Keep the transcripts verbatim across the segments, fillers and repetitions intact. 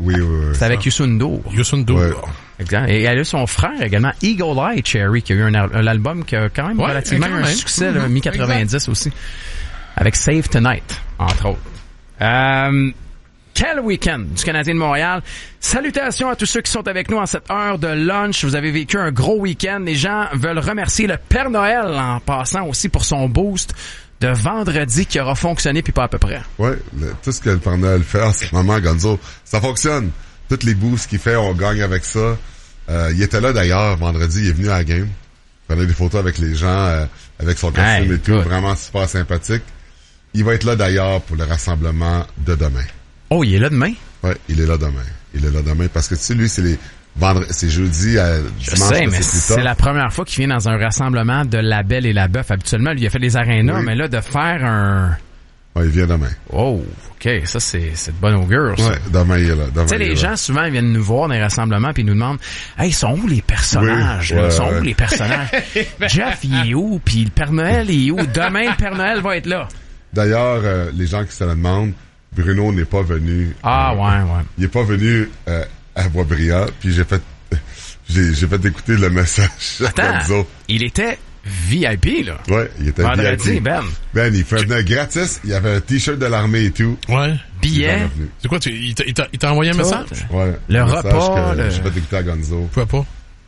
Oui, oui, oui. C'est avec Youssou N'Dour. Youssou N'Dour. Ouais. Exact. Et elle a son frère également, Eagle Eye Cherry, qui a eu un, un album qui a quand même Ouais, relativement quand eu un même. succès, là, Mm-hmm. mi quatre-vingt-dix aussi. Avec Save Tonight, entre autres. Euh, quel week-end du Canadien de Montréal. Salutations à tous ceux qui sont avec nous en cette heure de lunch. Vous avez vécu un gros week-end. Les gens veulent remercier le Père Noël en passant aussi pour son boost de vendredi qui aura fonctionné puis pas à peu près. Ouais, le- tout ce que le Père Noël fait en ce moment, Gonzo, ça fonctionne. Toutes les boosts qu'il fait, on gagne avec ça. Euh, il était là d'ailleurs vendredi, il est venu à la game. Il prenait des photos avec les gens, euh, avec son costume Hey, et tout, good. vraiment super sympathique. Il va être là d'ailleurs pour le rassemblement de demain. Oh, il est là demain? Ouais, il est là demain. Il est là demain parce que tu sais, lui, c'est les vendredis, c'est jeudi à Je dimanche, sais, que mais c'est plus c'est tard. la première fois qu'il vient dans un rassemblement de La Belle et la Bœuf. Habituellement, lui, il a fait les arénas, Oui. mais là, de faire un... Ouais, il vient demain. Oh, OK, ça, c'est, c'est de bonne augure, ça. Ouais, demain, il est là. Demain, Tu sais, il est les là. gens, souvent, ils viennent nous voir dans les rassemblements puis ils nous demandent « Hey, ils sont où les personnages? Oui, là? ouais, Ils sont ouais. où les personnages? Jeff, il est où? Puis le Père Noël, il est où? Demain, le Père Noël va être là. D'ailleurs, euh, les gens qui se le demandent, Bruno n'est pas venu. Ah, euh, ouais, ouais. Il est pas venu euh, à Boisbriand, puis j'ai fait j'ai j'ai fait écouter le message à Attends, Gonzo. il était V I P, là. Ouais, il était Vendredi, V I P. Ben. Ben, il venait gratis, il y avait un t-shirt de l'armée et tout. Ouais. Il est Billet, jamais venu. C'est quoi, tu, il t'a, il t'a, il t'a envoyé un Tout. message? Ouais. Le un message repas, que le- j'ai fait écouter à Gonzo. Pourquoi pas?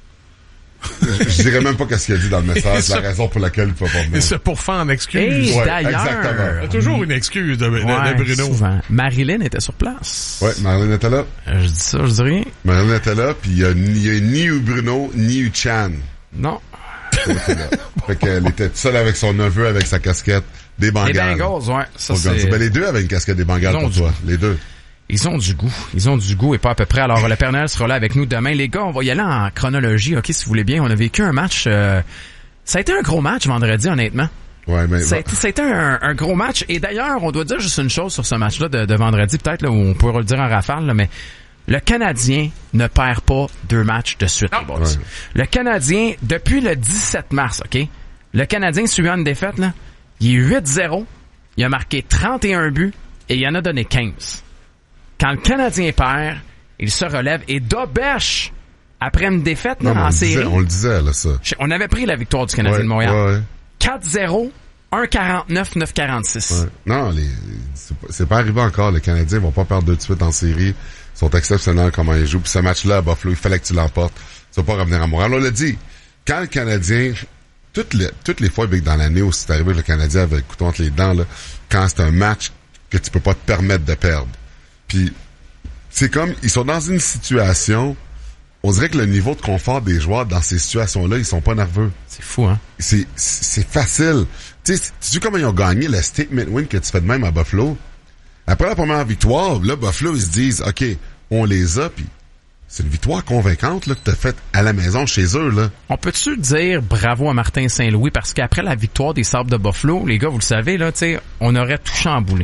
je, je dirais même pas qu'est-ce qu'il a dit dans le message, Ça- la raison pour laquelle il peut pas Et venir. c'est pour faire en excuse. Et Ouais, d'ailleurs, exactement. Il y a toujours une excuse de, de, ouais, de Bruno. souvent. Marilyn était sur place. Ouais, Marilyn était là. Euh, Je dis ça, je dis rien. Marilyn était là, puis il y a, ni- il y a ni eu Bruno, ni eu Chan. Non. Elle était là. Fait qu'elle était seule avec son neveu, avec sa casquette des Les Bengals. Bengals, ouais. Ça, Pour Gonzo. c'est... Ben, les deux avaient une casquette des Bengals Ils ont pour du toi. Les deux. Ils ont du goût. Ils ont du goût et pas à peu près. Alors, le Père Noël sera là avec nous demain. Les gars, on va y aller en chronologie, OK, si vous voulez bien. On a vécu un match... euh, Ça a été un gros match vendredi, honnêtement. Ouais, mais Ça a été, ça a été un, un gros match. Et d'ailleurs, on doit dire juste une chose sur ce match-là de, de vendredi, peut-être, là, où on pourra le dire en rafale, là, mais le Canadien ne perd pas deux matchs de suite, les boys. Ouais. Le Canadien, depuis le dix-sept mars, OK, le Canadien, suivant une défaite, là, il est huit zéro, il a marqué trente et un buts et il en a donné quinze. Quand le Canadien perd, il se relève et d'Obèche, après une défaite là, non, mais on, en le série, disait, on le disait, là, ça. on avait pris la victoire du Canadien Ouais, de Montréal. ouais, ouais. quatre zéro, un quarante-neuf, neuf quarante-six. Ouais. Non, les, c'est, pas, c'est pas arrivé encore. Les Canadiens vont pas perdre deux de suite en série. Ils sont exceptionnels comment ils jouent. Puis ce match-là à Buffalo, il fallait que tu l'emportes. Tu vas pas revenir à Montréal. On l'a dit. Quand le Canadien, toutes les, toutes les fois, Big, dans l'année où c'est arrivé, le Canadien avait le couteau entre les dents, là, quand c'est un match que tu peux pas te permettre de perdre. Puis, c'est comme, ils sont dans une situation, on dirait que le niveau de confort des joueurs dans ces situations-là, ils sont pas nerveux. C'est fou, hein? C'est, c'est facile. Tu sais, tu sais comment ils ont gagné le statement win que tu fais de même à Buffalo? Après la première victoire, là, Buffalo, ils se disent, OK, on les a, puis c'est une victoire convaincante, là, que t'as faite à la maison chez eux, là. On peut-tu dire bravo à Martin Saint-Louis parce qu'après la victoire des Sabres de Buffalo, les gars, vous le savez, là, tu sais, on aurait tout chamboulé.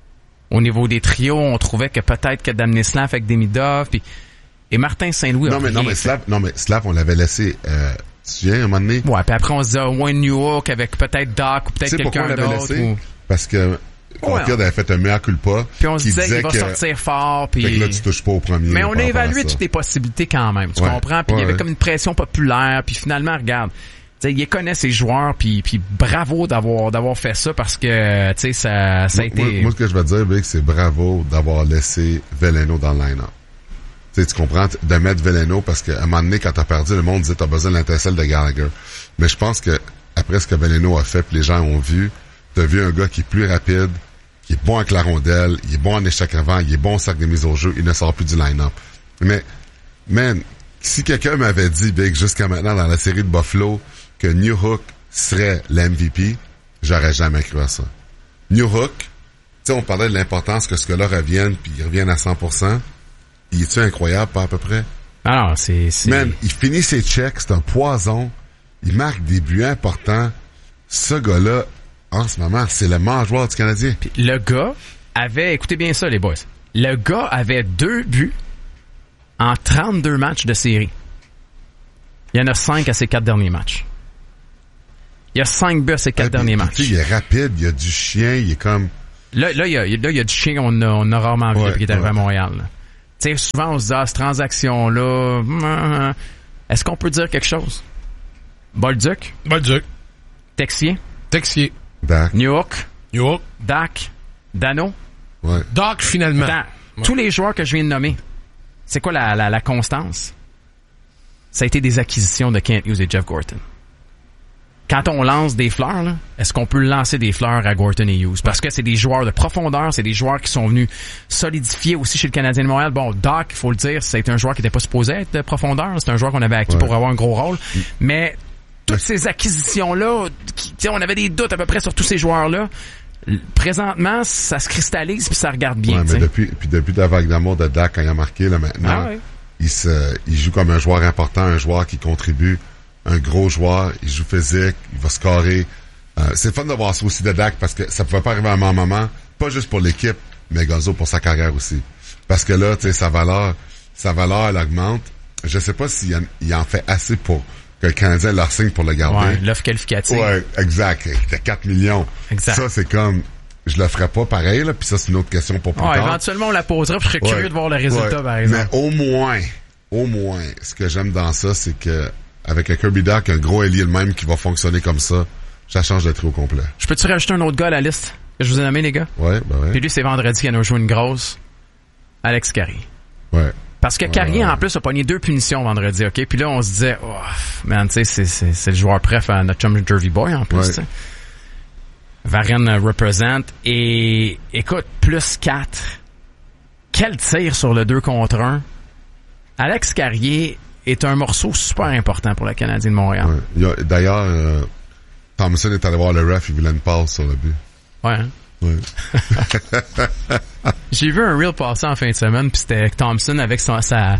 Au niveau des trios, on trouvait que peut-être que d'amener Slav avec Demidov, puis et Martin Saint-Louis a Non, mais, non, rien mais fait. Slav, non, mais Slav, on l'avait laissé, euh, tu te souviens, à un moment donné? Ouais, puis après on se dit, oh, Wayne Newhook avec peut-être Doc ou Tu peut-être sais pourquoi on quelqu'un l'avait d'autre. laissé? Ou... Parce que, Confield avait fait un mea culpa. Puis on se qui disait, il va que, sortir fort, fait que puis... là, tu touches pas au premier. Mais on par a rapport à évalué ça. toutes les possibilités quand même, tu Ouais. comprends? Puis il y Ouais, avait ouais. comme une pression populaire, puis finalement, regarde, tu sais, il connaît ses joueurs, puis puis bravo d'avoir d'avoir fait ça parce que, tu sais, ça, ça a Moi, été... moi, moi, ce que je veux dire, Vic, c'est bravo d'avoir laissé Veleno dans le line-up. Tu sais, tu comprends, t- de mettre Veleno parce qu'à un moment donné, quand t'as perdu, le monde disait t'as besoin de l'intercelle de Gallagher. Mais je pense que après ce que Veleno a fait, puis les gens ont vu, t'as vu un gars qui est plus rapide, qui est bon avec la rondelle, il est bon en échec avant, il est bon au sac de mise au jeu, il ne sort plus du line-up. Mais, man, si quelqu'un m'avait dit, Big, jusqu'à maintenant, dans la série de Buffalo, que Newhook serait l'M V P, j'aurais jamais cru à ça. Newhook, tu sais, on parlait de l'importance que ce gars-là revienne, puis il revienne à cent pour cent. Il est-tu incroyable, pas à peu près? Alors, c'est... c'est... Man, il finit ses checks, c'est un poison. Il marque des buts importants. Ce gars-là, en ce moment, c'est le mangeoire du Canadien. Puis le gars avait... Écoutez bien ça, les boys. Le gars avait deux buts en trente-deux matchs de série. Il y en a cinq à ses quatre derniers matchs. Il y a cinq buts à ses quatre Ouais, derniers puis, matchs. puis, il est rapide, il a du chien, il est comme... Là, là, il y a, là, il y a du chien qu'on a, on a rarement vu Ouais, depuis qu'il est arrivé ouais. à Montréal. Là. Tu sais, souvent, on se dit, ah, cette transaction-là, hum, est-ce qu'on peut dire quelque chose? Bolduc? Bolduc. Texier? Texier. Dak. Newhook? New York. Dak? Dano? Ouais. Doc, finalement. Attends, Ouais. tous les joueurs que je viens de nommer, c'est quoi la, la, la constance? Ça a été des acquisitions de Kent Hughes et Jeff Gorton. Quand on lance des fleurs, là, est-ce qu'on peut lancer des fleurs à Gorton et Hughes? Parce que c'est des joueurs de profondeur, c'est des joueurs qui sont venus solidifier aussi chez le Canadien de Montréal. Bon, Doc, il faut le dire, c'est un joueur qui n'était pas supposé être de profondeur. C'est un joueur qu'on avait acquis Ouais. pour avoir un gros rôle. Mais toutes ces acquisitions-là, qui, on avait des doutes à peu près sur tous ces joueurs-là. Présentement, ça se cristallise puis ça regarde bien. Ouais, t'sais. mais depuis, puis depuis la vague d'amour de Dak, quand il a marqué, là, maintenant, Ah ouais. il se, il joue comme un joueur important, un joueur qui contribue, un gros joueur, il joue physique, il va scorer. Euh, c'est fun de voir ça aussi de Dak parce que ça pouvait pas arriver à un bon moment, pas juste pour l'équipe, mais Gonzo pour sa carrière aussi. Parce que là, tu sais, sa valeur, sa valeur, elle augmente. Je sais pas s'il en, il en fait assez pour que le Canadien leur signe pour le garder. Ouais, l'offre qualificative. Ouais, exact. C'était quatre millions. Exact. Ça, c'est comme, je le ferais pas pareil, là, puis ça, c'est une autre question pour plus Ouais, tard. éventuellement, on la posera, puis je serais curieux Ouais. de voir le résultat, Ouais. par exemple. Mais au moins, au moins, ce que j'aime dans ça, c'est que avec un Kirby Dach, un gros ailier le même qui va fonctionner comme ça, ça change de trio complet. Je peux-tu rajouter un autre gars à la liste que je vous ai nommé, les gars? Ouais, ben ouais. Puis lui, c'est vendredi qu'il a joué une grosse. Alex Carrier. Ouais. Parce que Carrier, en plus, a pogné deux punitions vendredi, OK? Puis là, on se disait, oh, man, tu sais, c'est, c'est, c'est le joueur préf à notre chum Jervy Boy, en plus, Ouais. tu sais. Varenne represent. Et, écoute, plus quatre. Quel tir sur le deux contre un. Alex Carrier est un morceau super important pour le Canadien de Montréal. Ouais. Il y a- D'ailleurs, euh, Thompson est allé voir le ref, il voulait une passe sur le but. Ouais, hein? Ouais. J'ai vu un reel passer en fin de semaine, puis c'était Thompson avec son, sa,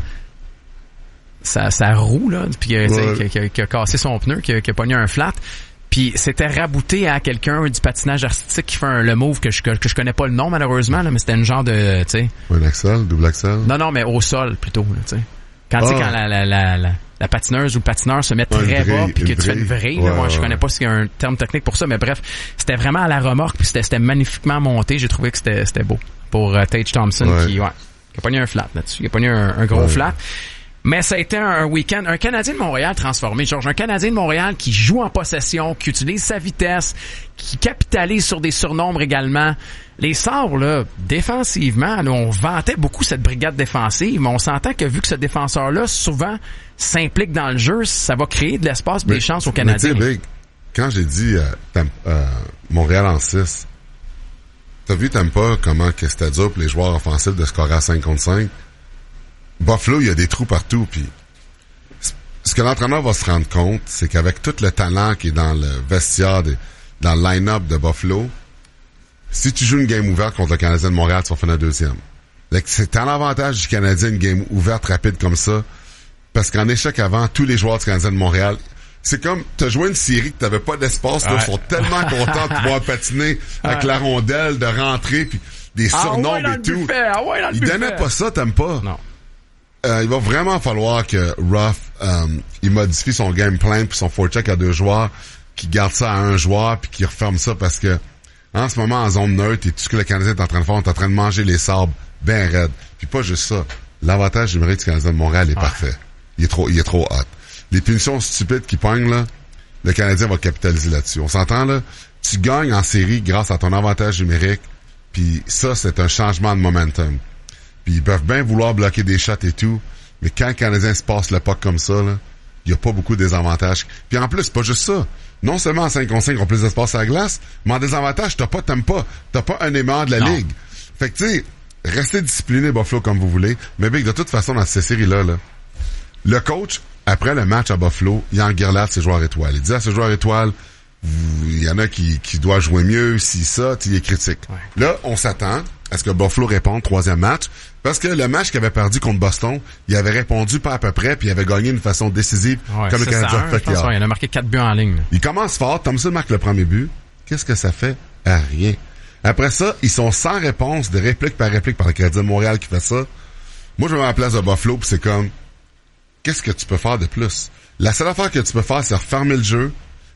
sa sa roue là, puis euh, Ouais. qui, qui, qui a cassé son pneu, qui a, qui a pogné un flat, puis c'était rabouté à quelqu'un du patinage artistique qui fait un, le move que je que je connais pas le nom malheureusement là, mais c'était une genre de, tu sais, Un axel, double axel. non non mais au sol plutôt, là, tu sais. Quand tu sais Ah. quand la la la, la la patineuse ou le patineur se met Ouais, très une vrille, bas puis que une tu fais une vrille. vrille, Ouais, là, moi je ouais, connais ouais. pas s'il y a un terme technique pour ça, mais bref, c'était vraiment à la remorque puis c'était c'était magnifiquement monté, j'ai trouvé que c'était c'était beau pour euh, Tage Thompson Ouais. qui ouais, qui a pogné un flat là-dessus, il a pogné un, un gros Ouais. flat. Mais ça a été un, un week-end, un Canadien de Montréal transformé, Georges, un Canadien de Montréal qui joue en possession, qui utilise sa vitesse, qui capitalise sur des surnombres également. Les Sabres, là, défensivement, là, on vantait beaucoup cette brigade défensive, mais on s'entend que vu que ce défenseur-là, souvent, s'implique dans le jeu, ça va créer de l'espace et des chances aux Mais tu sais, Canadiens. Big, quand j'ai dit euh, t'aimes- euh, Montréal en six, t'as vu, t'aimes pas comment que c'était dur pour les joueurs offensifs de scorer à cinq contre cinq? Buffalo, il y a des trous partout, puis ce que l'entraîneur va se rendre compte, c'est qu'avec tout le talent qui est dans le vestiaire, de- dans le line-up de Buffalo, si tu joues une game ouverte contre le Canadien de Montréal, tu vas finir deuxième. Fait que c'est un avantage du Canadien, une game ouverte rapide comme ça, parce qu'en échec avant, tous les joueurs du Canadien de Montréal, c'est comme, t'as joué une série que t'avais pas d'espace, là, Ouais. ils sont tellement contents de pouvoir patiner avec la rondelle, de rentrer, puis des Ah surnombres ouais, dans et le tout. buffet, ah ouais, dans le Ils buffet. donnaient pas ça, t'aimes pas? Non. Euh, il va vraiment falloir que Ruff euh, il modifie son game plan puis son forecheck à deux joueurs, qui garde ça à un joueur puis qui referme ça parce que en ce moment en zone neutre et tout ce que le Canadien est en train de faire, on est en train de manger les sabres ben raides. Puis pas juste ça. L'avantage numérique du Canadien de Montréal est Ah. parfait. Il est trop il est trop hot. Les punitions stupides qui pognent là, le Canadien va capitaliser là-dessus. On s'entend là, tu gagnes en série grâce à ton avantage numérique. Puis ça c'est un changement de momentum. Puis ils peuvent bien vouloir bloquer des shots et tout, mais quand le Canadien se passe le puck comme ça, là, il y a pas beaucoup de désavantages. Puis en plus, c'est pas juste ça. Non seulement en cinq contre cinq, on a plus d'espace à la glace, mais en désavantage, t'as pas, t'aimes pas. T'as pas un des meilleurs de la Non. ligue. Fait que tu sais, restez discipliné Buffalo comme vous voulez, mais Big, de toute façon, dans ces séries-là, là, le coach, après le match à Buffalo, il enguirlade ses joueurs étoiles. Il dit à ses joueurs étoiles, vous- il y en a qui, qui doivent jouer mieux, si ça, tu il est critique. Ouais. Là, on s'attend à ce que Buffalo réponde troisième match, parce que le match qu'il avait perdu contre Boston, il avait répondu pas à peu près, puis il avait gagné d'une façon décisive, Ouais, comme le six à Canadien un, fait je pense, hier. ouais, il en a marqué quatre buts en ligne. là. Il commence fort, Thompson marque le premier but. Qu'est-ce que ça fait? À rien. Après ça, ils sont sans réponse, de réplique par réplique par le Canadien de Montréal qui fait ça. Moi, je me mets à la place de Buffalo, puis c'est comme, qu'est-ce que tu peux faire de plus? La seule affaire que tu peux faire, c'est refermer le jeu,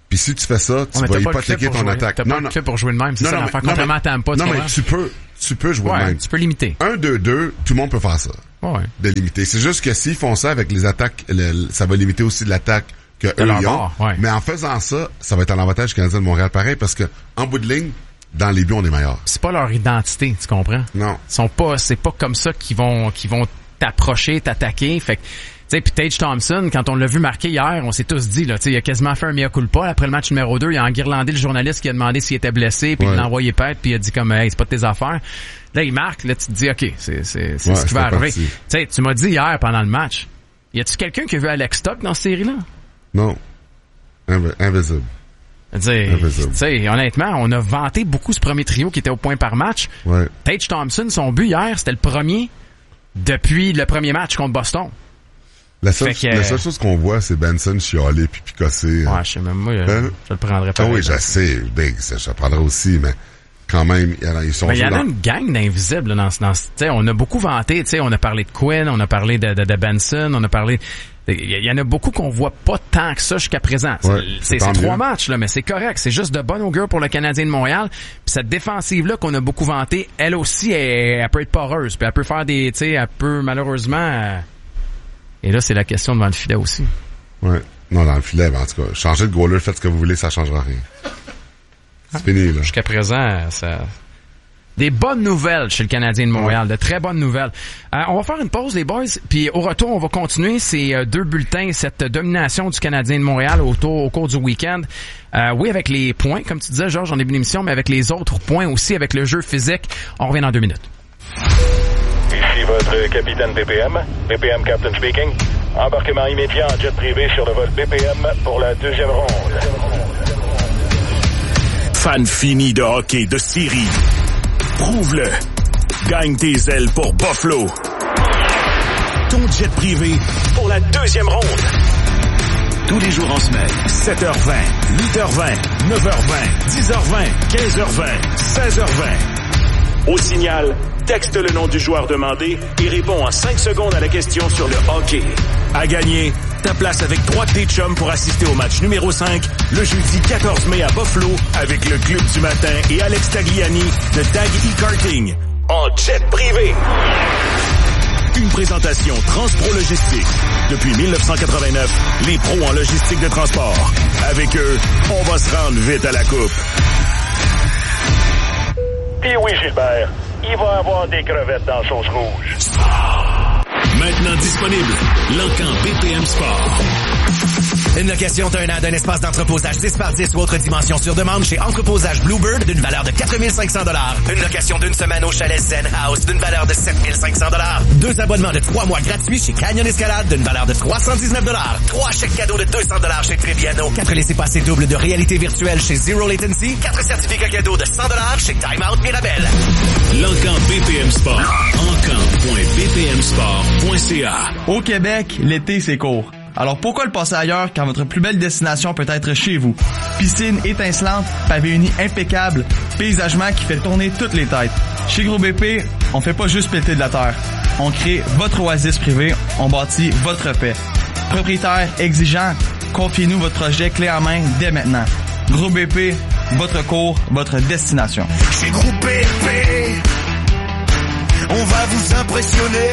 Puis si tu fais ça, tu ouais, vas hypothéquer ton jouer. attaque. T'as non, pas non. le fait pour jouer de même, c'est non, ça non, l'affaire. mais, Contrairement non, à Tampa, non, tu mais vois. tu peux, tu peux jouer ouais, de même. tu peux limiter. un deux deux, tout le monde peut faire ça. Ouais. De limiter. C'est juste que s'ils font ça avec les attaques, le, ça va limiter aussi l'attaque que eux ils ont. Ouais. Mais en faisant ça, ça va être à l'avantage du Canadien de Montréal pareil parce que en bout de ligne, dans les buts, on est meilleurs. C'est pas leur identité, tu comprends? Non. Ils sont pas, c'est pas comme ça qu'ils vont, qu'ils vont t'approcher, t'attaquer. Fait que, tu sais, puis Tage Thompson, quand on l'a vu marquer hier, on s'est tous dit, là, tu sais, il a quasiment fait un mea culpa. Après le match numéro deux, il a enguirlandé le journaliste qui a demandé s'il était blessé, puis ouais. il l'a envoyé pète, puis il a dit comme, hey, c'est pas de tes affaires. Là, il marque, là, tu te dis, OK, c'est, c'est, c'est ouais, ce qui va arriver. Tu sais, tu m'as dit hier pendant le match, y a-tu quelqu'un qui a vu Alex Stock dans cette série-là? Non. Inv- invisible. Tu sais, honnêtement, on a vanté beaucoup ce premier trio qui était au point par match. Ouais. Tage Thompson, son but hier, c'était le premier depuis le premier match contre Boston. La seule, que, la seule chose qu'on voit, c'est Benson chialer puis picosser. Ouais, je sais même moi, hein? je le prendrais pas. Ah oui, je sais, Big, je le prendrais aussi, mais quand même, ils sont. Mais il y en a dans... une gang d'invisibles là, dans ce, dans ce, tu sais, on a beaucoup vanté, tu sais, on a parlé de Quinn, on a parlé de, de, de Benson, on a parlé. Il y en a beaucoup qu'on voit pas tant que ça jusqu'à présent. Ouais, c'est c'est trois matchs, là, mais c'est correct. C'est juste de bonne augure pour le Canadien de Montréal. Puis cette défensive-là qu'on a beaucoup vantée, elle aussi, elle, elle peut être poreuse. Puis elle peut faire des... Tu sais, elle peut malheureusement... Euh... Et là, c'est la question devant le filet aussi. Ouais. Non, dans le filet, ben, en tout cas, changez de goaler, faites ce que vous voulez, ça changera rien. C'est fini, là. Jusqu'à présent, ça... Des bonnes nouvelles chez le Canadien de Montréal, de très bonnes nouvelles. Euh, on va faire une pause, les boys, puis au retour, on va continuer ces euh, deux bulletins, cette domination du Canadien de Montréal au, tour, au cours du week-end. Euh, oui, avec les points, comme tu disais, Georges, en début d'émission, mais avec les autres points aussi, avec le jeu physique. On revient dans deux minutes. Ici votre capitaine B P M, B P M Captain speaking. Embarquement immédiat en jet privé sur le vol B P M pour la deuxième ronde. Fan fini de hockey de série. Prouve-le. Gagne tes ailes pour Buffalo. Ton jet privé pour la deuxième ronde. Tous les jours en semaine, sept heures vingt, huit heures vingt, neuf heures vingt, dix heures vingt, quinze heures vingt, seize heures vingt. Au signal, texte le nom du joueur demandé et réponds en cinq secondes à la question sur le hockey. À gagner, ta place avec trois de tes chums pour assister au match numéro cinq le jeudi quatorze mai à Buffalo avec le Club du matin et Alex Tagliani de Tag E-Karting en jet privé. Une présentation Transpro Logistique. Depuis dix-neuf cent quatre-vingt-neuf, les pros en logistique de transport. Avec eux, on va se rendre vite à la coupe. Puis oui, Gilbert, il va y avoir des crevettes dans la sauce rouge. Maintenant disponible, l'Encan B P M Sport. Une location d'un an d'un espace d'entreposage dix par dix ou autre dimension sur demande chez Entreposage Bluebird d'une valeur de quatre mille cinq cents dollars. Une location d'une semaine au chalet Zen House d'une valeur de sept mille cinq cents dollars. Deux abonnements de trois mois gratuits chez Canyon Escalade d'une valeur de trois cent dix-neuf dollars. Trois chèques cadeaux de deux cents dollars chez Trebbiano. Quatre laissez-passer doubles de réalité virtuelle chez Zero Latency. Quatre certificats cadeaux de cent dollars chez Time Out Mirabel. L'Encan B P M Sport. encan point b p m sport point c a. Au Québec, l'été c'est court. Alors pourquoi le passer ailleurs quand votre plus belle destination peut être chez vous? Piscine étincelante, pavé uni impeccable, paysagement qui fait tourner toutes les têtes. Chez Gros B P, on fait pas juste péter de la terre. On crée votre oasis privée, on bâtit votre paix. Propriétaire exigeant, confiez-nous votre projet clé en main dès maintenant. Gros B P, votre cours, votre destination. Chez Gros B P, on va vous impressionner.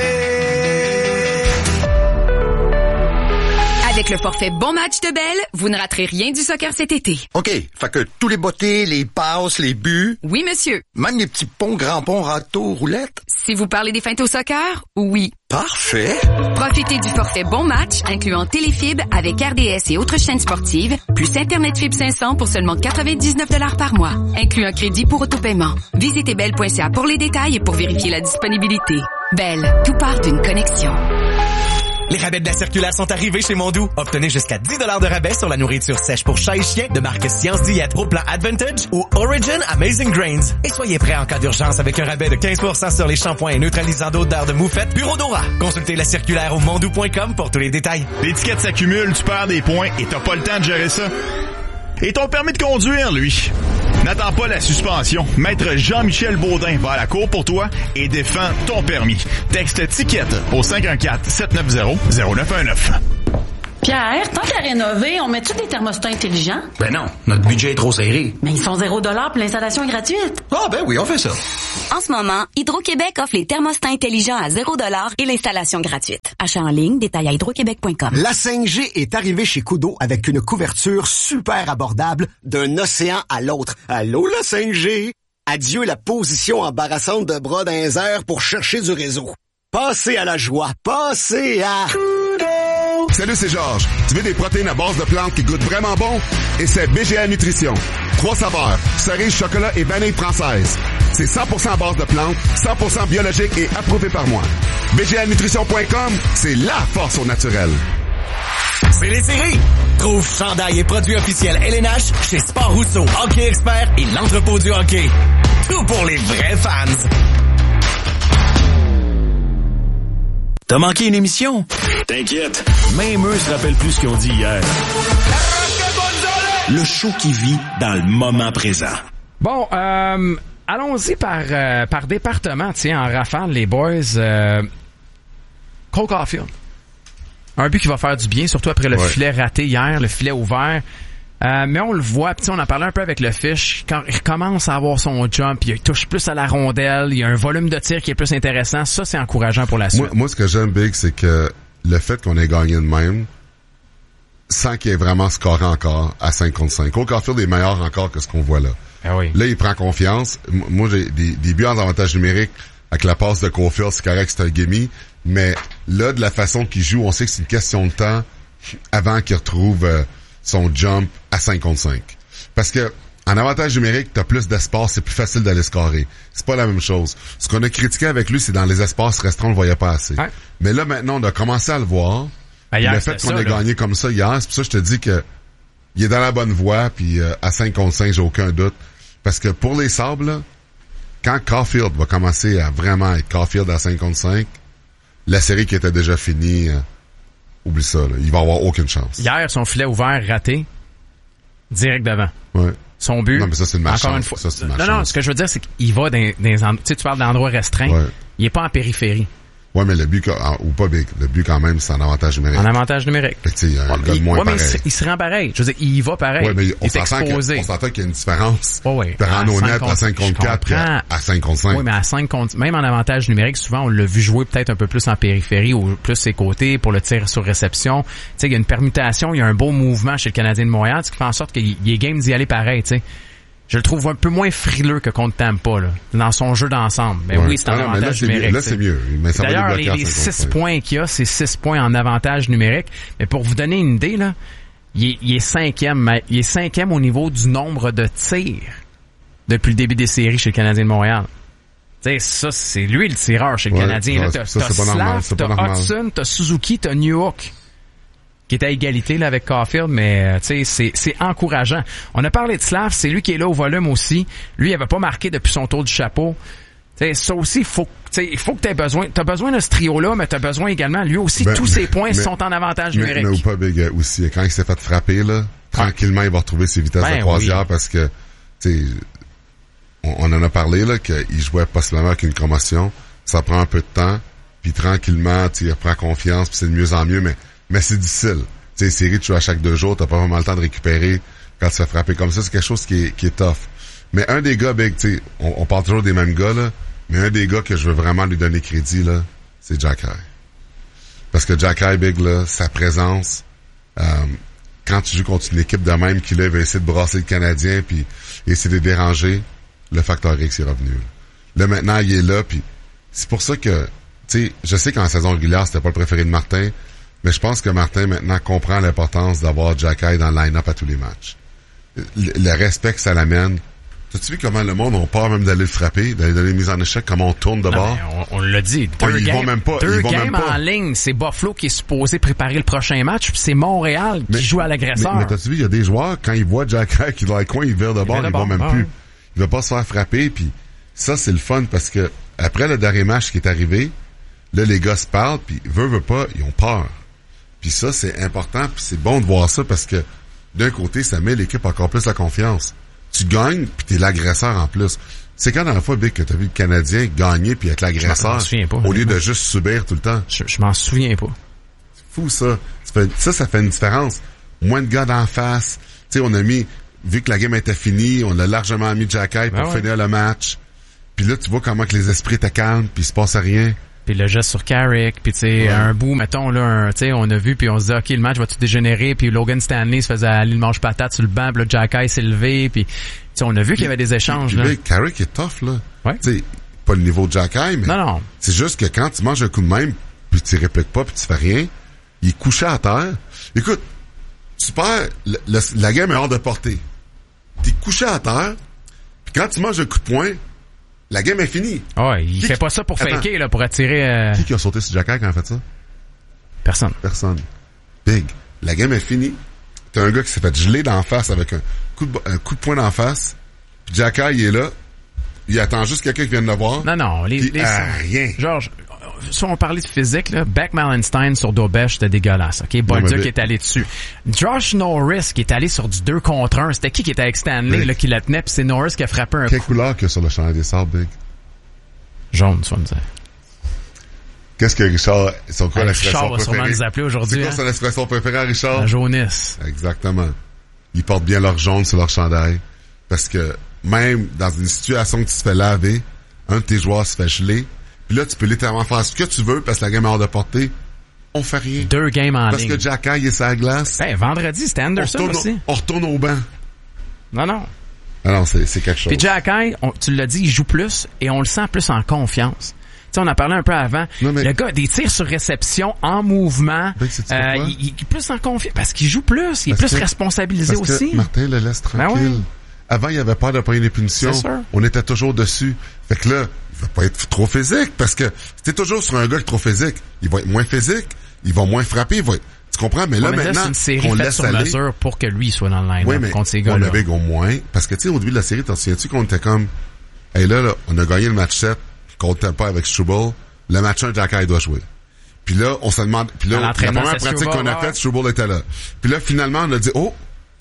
Avec le forfait Bon Match de Bell, vous ne raterez rien du soccer cet été. OK, fait que tous les bottées, les passes, les buts... Oui, monsieur. Même les petits ponts, grands ponts, râteaux, roulettes... Si vous parlez des feintes au soccer, oui. Parfait. Profitez du forfait Bon Match, incluant Téléfib avec R D S et autres chaînes sportives, plus Internet Fibre cinq cents pour seulement quatre-vingt-dix-neuf dollars par mois. Inclut un crédit pour autopaiement. Visitez bell point c a pour les détails et pour vérifier la disponibilité. Bell, tout part d'une connexion. Les rabais de la circulaire sont arrivés chez Mondou. Obtenez jusqu'à dix dollars de rabais sur la nourriture sèche pour chat et chien de marque Science Diète au plan Advantage ou Origin Amazing Grains. Et soyez prêts en cas d'urgence avec un rabais de quinze pour cent sur les shampoings et neutralisants d'odeur de moufette Bureau Dora. Consultez la circulaire au mondou point com pour tous les détails. L'étiquette s'accumule, tu perds des points et t'as pas le temps de gérer ça. Et ton permis de conduire, lui? N'attends pas la suspension. Maître Jean-Michel Baudin va à la cour pour toi et défend ton permis. Texte ticket au cinq un quatre, sept neuf zéro, zéro neuf un neuf. Pierre, tant qu'à rénover, on met-tu des thermostats intelligents? Ben non, notre budget est trop serré. Mais ils sont zéro dollar puis l'installation est gratuite. Ah ben oui, on fait ça. En ce moment, Hydro-Québec offre les thermostats intelligents à zéro dollar et l'installation gratuite. Achat en ligne, détail à hydroquebec point com. La cinq G est arrivée chez Koodo avec une couverture super abordable d'un océan à l'autre. Allô, la cinq G? Adieu la position embarrassante de bras dans les airs pour chercher du réseau. Passez à la joie. Passez à... Salut, c'est Georges. Tu veux des protéines à base de plantes qui goûtent vraiment bon? Et c'est B G A Nutrition. Trois saveurs, cerise, chocolat et vanille française. C'est cent pour cent à base de plantes, cent pour cent biologique et approuvé par moi. B G A nutrition point com, c'est la force au naturel. C'est les séries. Trouve chandail et produits officiels L N H chez Sport Rousseau, Hockey Expert et l'entrepôt du hockey. Tout pour les vrais fans. T'as manqué une émission? T'inquiète, même eux se rappellent plus ce qu'ils ont dit hier. Le show qui vit dans le moment présent. Bon, euh, allons-y par, euh, par département, tiens, en rafale, les boys. Euh, Cole Caulfield. Un but qui va faire du bien, surtout après le ouais. filet raté hier, le filet ouvert. Euh, mais on le voit, pis on en parlait un peu avec le fiche, quand il commence à avoir son jump, il touche plus à la rondelle, il y a un volume de tir qui est plus intéressant, ça c'est encourageant pour la suite. Moi, moi ce que j'aime, Big, c'est que le fait qu'on ait gagné de même, sans qu'il ait vraiment scoré encore à cinq contre cinq. Cole Caulfield est meilleur encore que ce qu'on voit là. Ah oui. Là, il prend confiance. Moi, j'ai des, des buts en avantage numérique avec la passe de Caulfield, c'est correct, c'est un gimme, mais là, de la façon qu'il joue, on sait que c'est une question de temps avant qu'il retrouve... Euh, son jump à cinq contre cinq. Parce que en avantage numérique, t'as plus d'espace, c'est plus facile d'aller scorer. C'est pas la même chose. Ce qu'on a critiqué avec lui, c'est dans les espaces restreints, on le voyait pas assez. Ouais. Mais là, maintenant, on a commencé à le voir. Ben hier, le fait qu'on ça, ait là. gagné comme ça hier, c'est pour ça que je te dis que il est dans la bonne voie, puis euh, à cinq contre cinq, j'ai aucun doute. Parce que pour les Sables, là, quand Caulfield va commencer à vraiment être Caulfield à cinq contre cinq, la série qui était déjà finie... Euh, oublie ça, là. Il va avoir aucune chance. Hier, son filet ouvert raté, direct devant. Ouais. Son but. Non, mais ça, c'est une encore une fois. Ça, c'est une non, non, ce que je veux dire, c'est qu'il va dans, dans tu sais, tu parles d'endroits restreints. Ouais. Il est pas en périphérie. Ouais, mais le but, ou pas big, le but quand même, c'est en avantage numérique. En avantage numérique. Fait que, tu sais, il y a un ouais, gars de moins ouais, pareil. Mais il se rend pareil. Je veux dire, il y va pareil. Ouais, mais on il est exposé. Que, on s'entend qu'il y a une différence. Oh, ouais. De rendre honnête à cinq contre quatre à, à cinq contre cinq. Oui, mais à cinq contre, même en avantage numérique, souvent, on l'a vu jouer peut-être un peu plus en périphérie ou plus ses côtés pour le tir sur réception. Tu sais, il y a une permutation, il y a un beau mouvement chez le Canadien de Montréal, ce qui fait en sorte qu'il est game d'y aller pareil, tu sais. Je le trouve un peu moins frileux que contre Tampa, là, dans son jeu d'ensemble. Mais ouais. oui, c'est un ah avantage non, numérique. Là, c'est mieux. Mais ça d'ailleurs, va les, les six points qu'il y a, c'est six points en avantage numérique. Mais pour vous donner une idée, là, il est, il est cinquième. Il est cinquième au niveau du nombre de tirs depuis le début des séries chez le Canadien de Montréal. Tu sais, ça, c'est lui le tireur chez le ouais, Canadien. Là, t'as, ça, t'as Slav, t'as Hudson, t'as Suzuki, t'as Newhook, qui est à égalité là avec Caulfield, mais tu sais, c'est, c'est encourageant. On a parlé de Slav, c'est lui qui est là au volume aussi. Lui, il avait pas marqué depuis son tour du chapeau. Tu sais, ça aussi, il faut, il faut que tu aies besoin. Tu as besoin de ce trio-là, mais tu as besoin également, lui aussi, ben, tous ses points mais, sont en avantage mais, numérique. Mais ou pas Big aussi, quand il s'est fait frapper, là, tranquillement, il va retrouver ses vitesses ben, de croisière oui. parce que, tu sais, on, on en a parlé, là, qu'il jouait possiblement avec une commotion. Ça prend un peu de temps, puis tranquillement, tu sais, il reprend confiance, puis c'est de mieux en mieux, mais mais c'est difficile. Tu sais, série, tu joues à chaque deux jours, t'as pas vraiment le temps de récupérer quand tu te fais frapper comme ça. C'est quelque chose qui est, qui est tough. Mais un des gars, Big, tu sais, on, on parle toujours des mêmes gars, là, mais un des gars que je veux vraiment lui donner crédit, là, c'est Jack High. Parce que Jack High, Big, là, sa présence, euh, quand tu joues contre une équipe de même qui, là, va essayer de brasser le Canadien puis essayer de déranger, le facteur X est revenu. Là, maintenant, il est là, puis c'est pour ça que, tu sais, je sais qu'en saison régulière, c'était pas le préféré de Martin, mais je pense que Martin, maintenant, comprend l'importance d'avoir Jack High dans le line-up à tous les matchs. Le, le respect que ça l'amène. T'as-tu vu comment le monde a peur même d'aller le frapper, d'aller donner une mise en échec, comment on tourne de bord? On, on l'a dit. Deux ouais, games, ils vont même pas, deux ils vont games même pas. en ligne. C'est Buffalo qui est supposé préparer le prochain match, puis c'est Montréal qui mais, joue à l'agresseur. Mais, mais t'as-tu vu, il y a des joueurs, quand ils voient Jack High qui est dans le coin, ils virent de bord, ils vont même ah. plus. Il va pas se faire frapper, puis ça, c'est le fun, parce que après le dernier match qui est arrivé, là, les gars se parlent, puis veut, veut pas, ils ont peur. Puis ça, c'est important, puis c'est bon de voir ça parce que d'un côté, ça met l'équipe encore plus la confiance. Tu gagnes, puis t'es l'agresseur en plus. C'est quand dans la fois, Big, que t'as vu le Canadien gagner puis être l'agresseur pas, au lieu de juste subir tout le temps? Je, je m'en souviens pas. fou, ça. Ça, fait, ça, ça fait une différence. Moins de gars d'en face. Tu sais, on a mis, vu que la game était finie, on a largement mis Jacky pour ben ouais. finir le match. Puis là, tu vois comment que les esprits étaient calmes, puis il se passe rien. Puis le geste sur Carrick, puis tu sais, ouais. un bout, mettons, là, tu sais, on a vu, puis on se dit, OK, le match va-tu dégénérer, puis Logan Stanley se faisait aller le mange-patate sur le banc, puis là, Jacky s'est levé, puis tu sais, on a vu qu'il y avait des échanges, puis, là. Puis Carrick est tough, là. Ouais. Tu sais, pas le niveau de Jacky, mais... Non, non. C'est juste que quand tu manges un coup de même, puis tu répliques pas, puis tu fais rien, il est couché à terre. Écoute, tu perds, le, le, la game est hors de portée. T'es couché à terre, puis quand tu manges un coup de poing, la game est finie. Ouais, il qui, fait pas ça pour attends, faker, là, pour attirer... Euh... Qui qui a sauté sur Jacky quand il a fait ça? Personne. Personne. Big. La game est finie. T'as un gars qui s'est fait geler d'en face avec un coup de, un coup de poing d'en face, puis Jacky, il est là, il attend juste quelqu'un qui vienne le voir. Non, non, les... Puis, les ah, rien. Georges, si on parlait de physique, là, Beck Malenstein sur Dobesh, c'était dégueulasse, OK? Bolduc qui est allé dessus. Josh Norris qui est allé sur du deux contre un. C'était qui qui était avec Stanley, oui. là, qui la tenait, puis c'est Norris qui a frappé un Quelle coup. Quelle couleur qu'il y a sur le chandail des sables, Big? Jaune, tu vas me dire. Qu'est-ce que Richard, son quoi hey, l'expression Richard va sûrement nous appeler aujourd'hui. C'est quoi hein? son expression préférée, Richard? La jaunisse. Exactement. Ils portent bien leur jaune sur leur chandail. Parce que même dans une situation que tu te fais laver, un de tes joueurs se fait geler, puis là, tu peux littéralement faire ce que tu veux parce que la game est hors de portée. On fait rien. Deux games en parce ligne. Parce que Jacky, il est sur la glace. Ben, vendredi, c'était Anderson on aussi. Au, on retourne au banc. Non, non. Ah non, c'est, c'est quelque chose. Puis Jacky, on, tu l'as dit, il joue plus et on le sent plus en confiance. Tu sais, on en parlait un peu avant. Non, mais... Le gars, des tirs sur réception, en mouvement, ben, euh, il, il est plus en confiance. Parce qu'il joue plus, il est parce plus que, responsabilisé parce aussi. Que Martin le laisse tranquille. Ben ouais. Avant, il avait peur de prendre des punitions. On était toujours dessus. Fait que là, il va pas être trop physique parce que si t'es toujours sur un gars qui est trop physique, il va être moins physique, il va moins frapper, il va être... Tu comprends? Mais là, ouais, mais maintenant, là, c'est une série on faite laisse sur aller. mesure pour que lui soit dans le line-up oui, contre ces gars-là. On avait au moins, parce que tu sais, au début de la série, t'en souviens-tu qu'on était comme, hey là, là, on a gagné le match sept contre pas avec Struble. Le match un, Jacky doit jouer. Puis là, on se demande, puis là, la première pratique Struble, qu'on a faite, Struble était là. Puis là, finalement, on a dit, oh,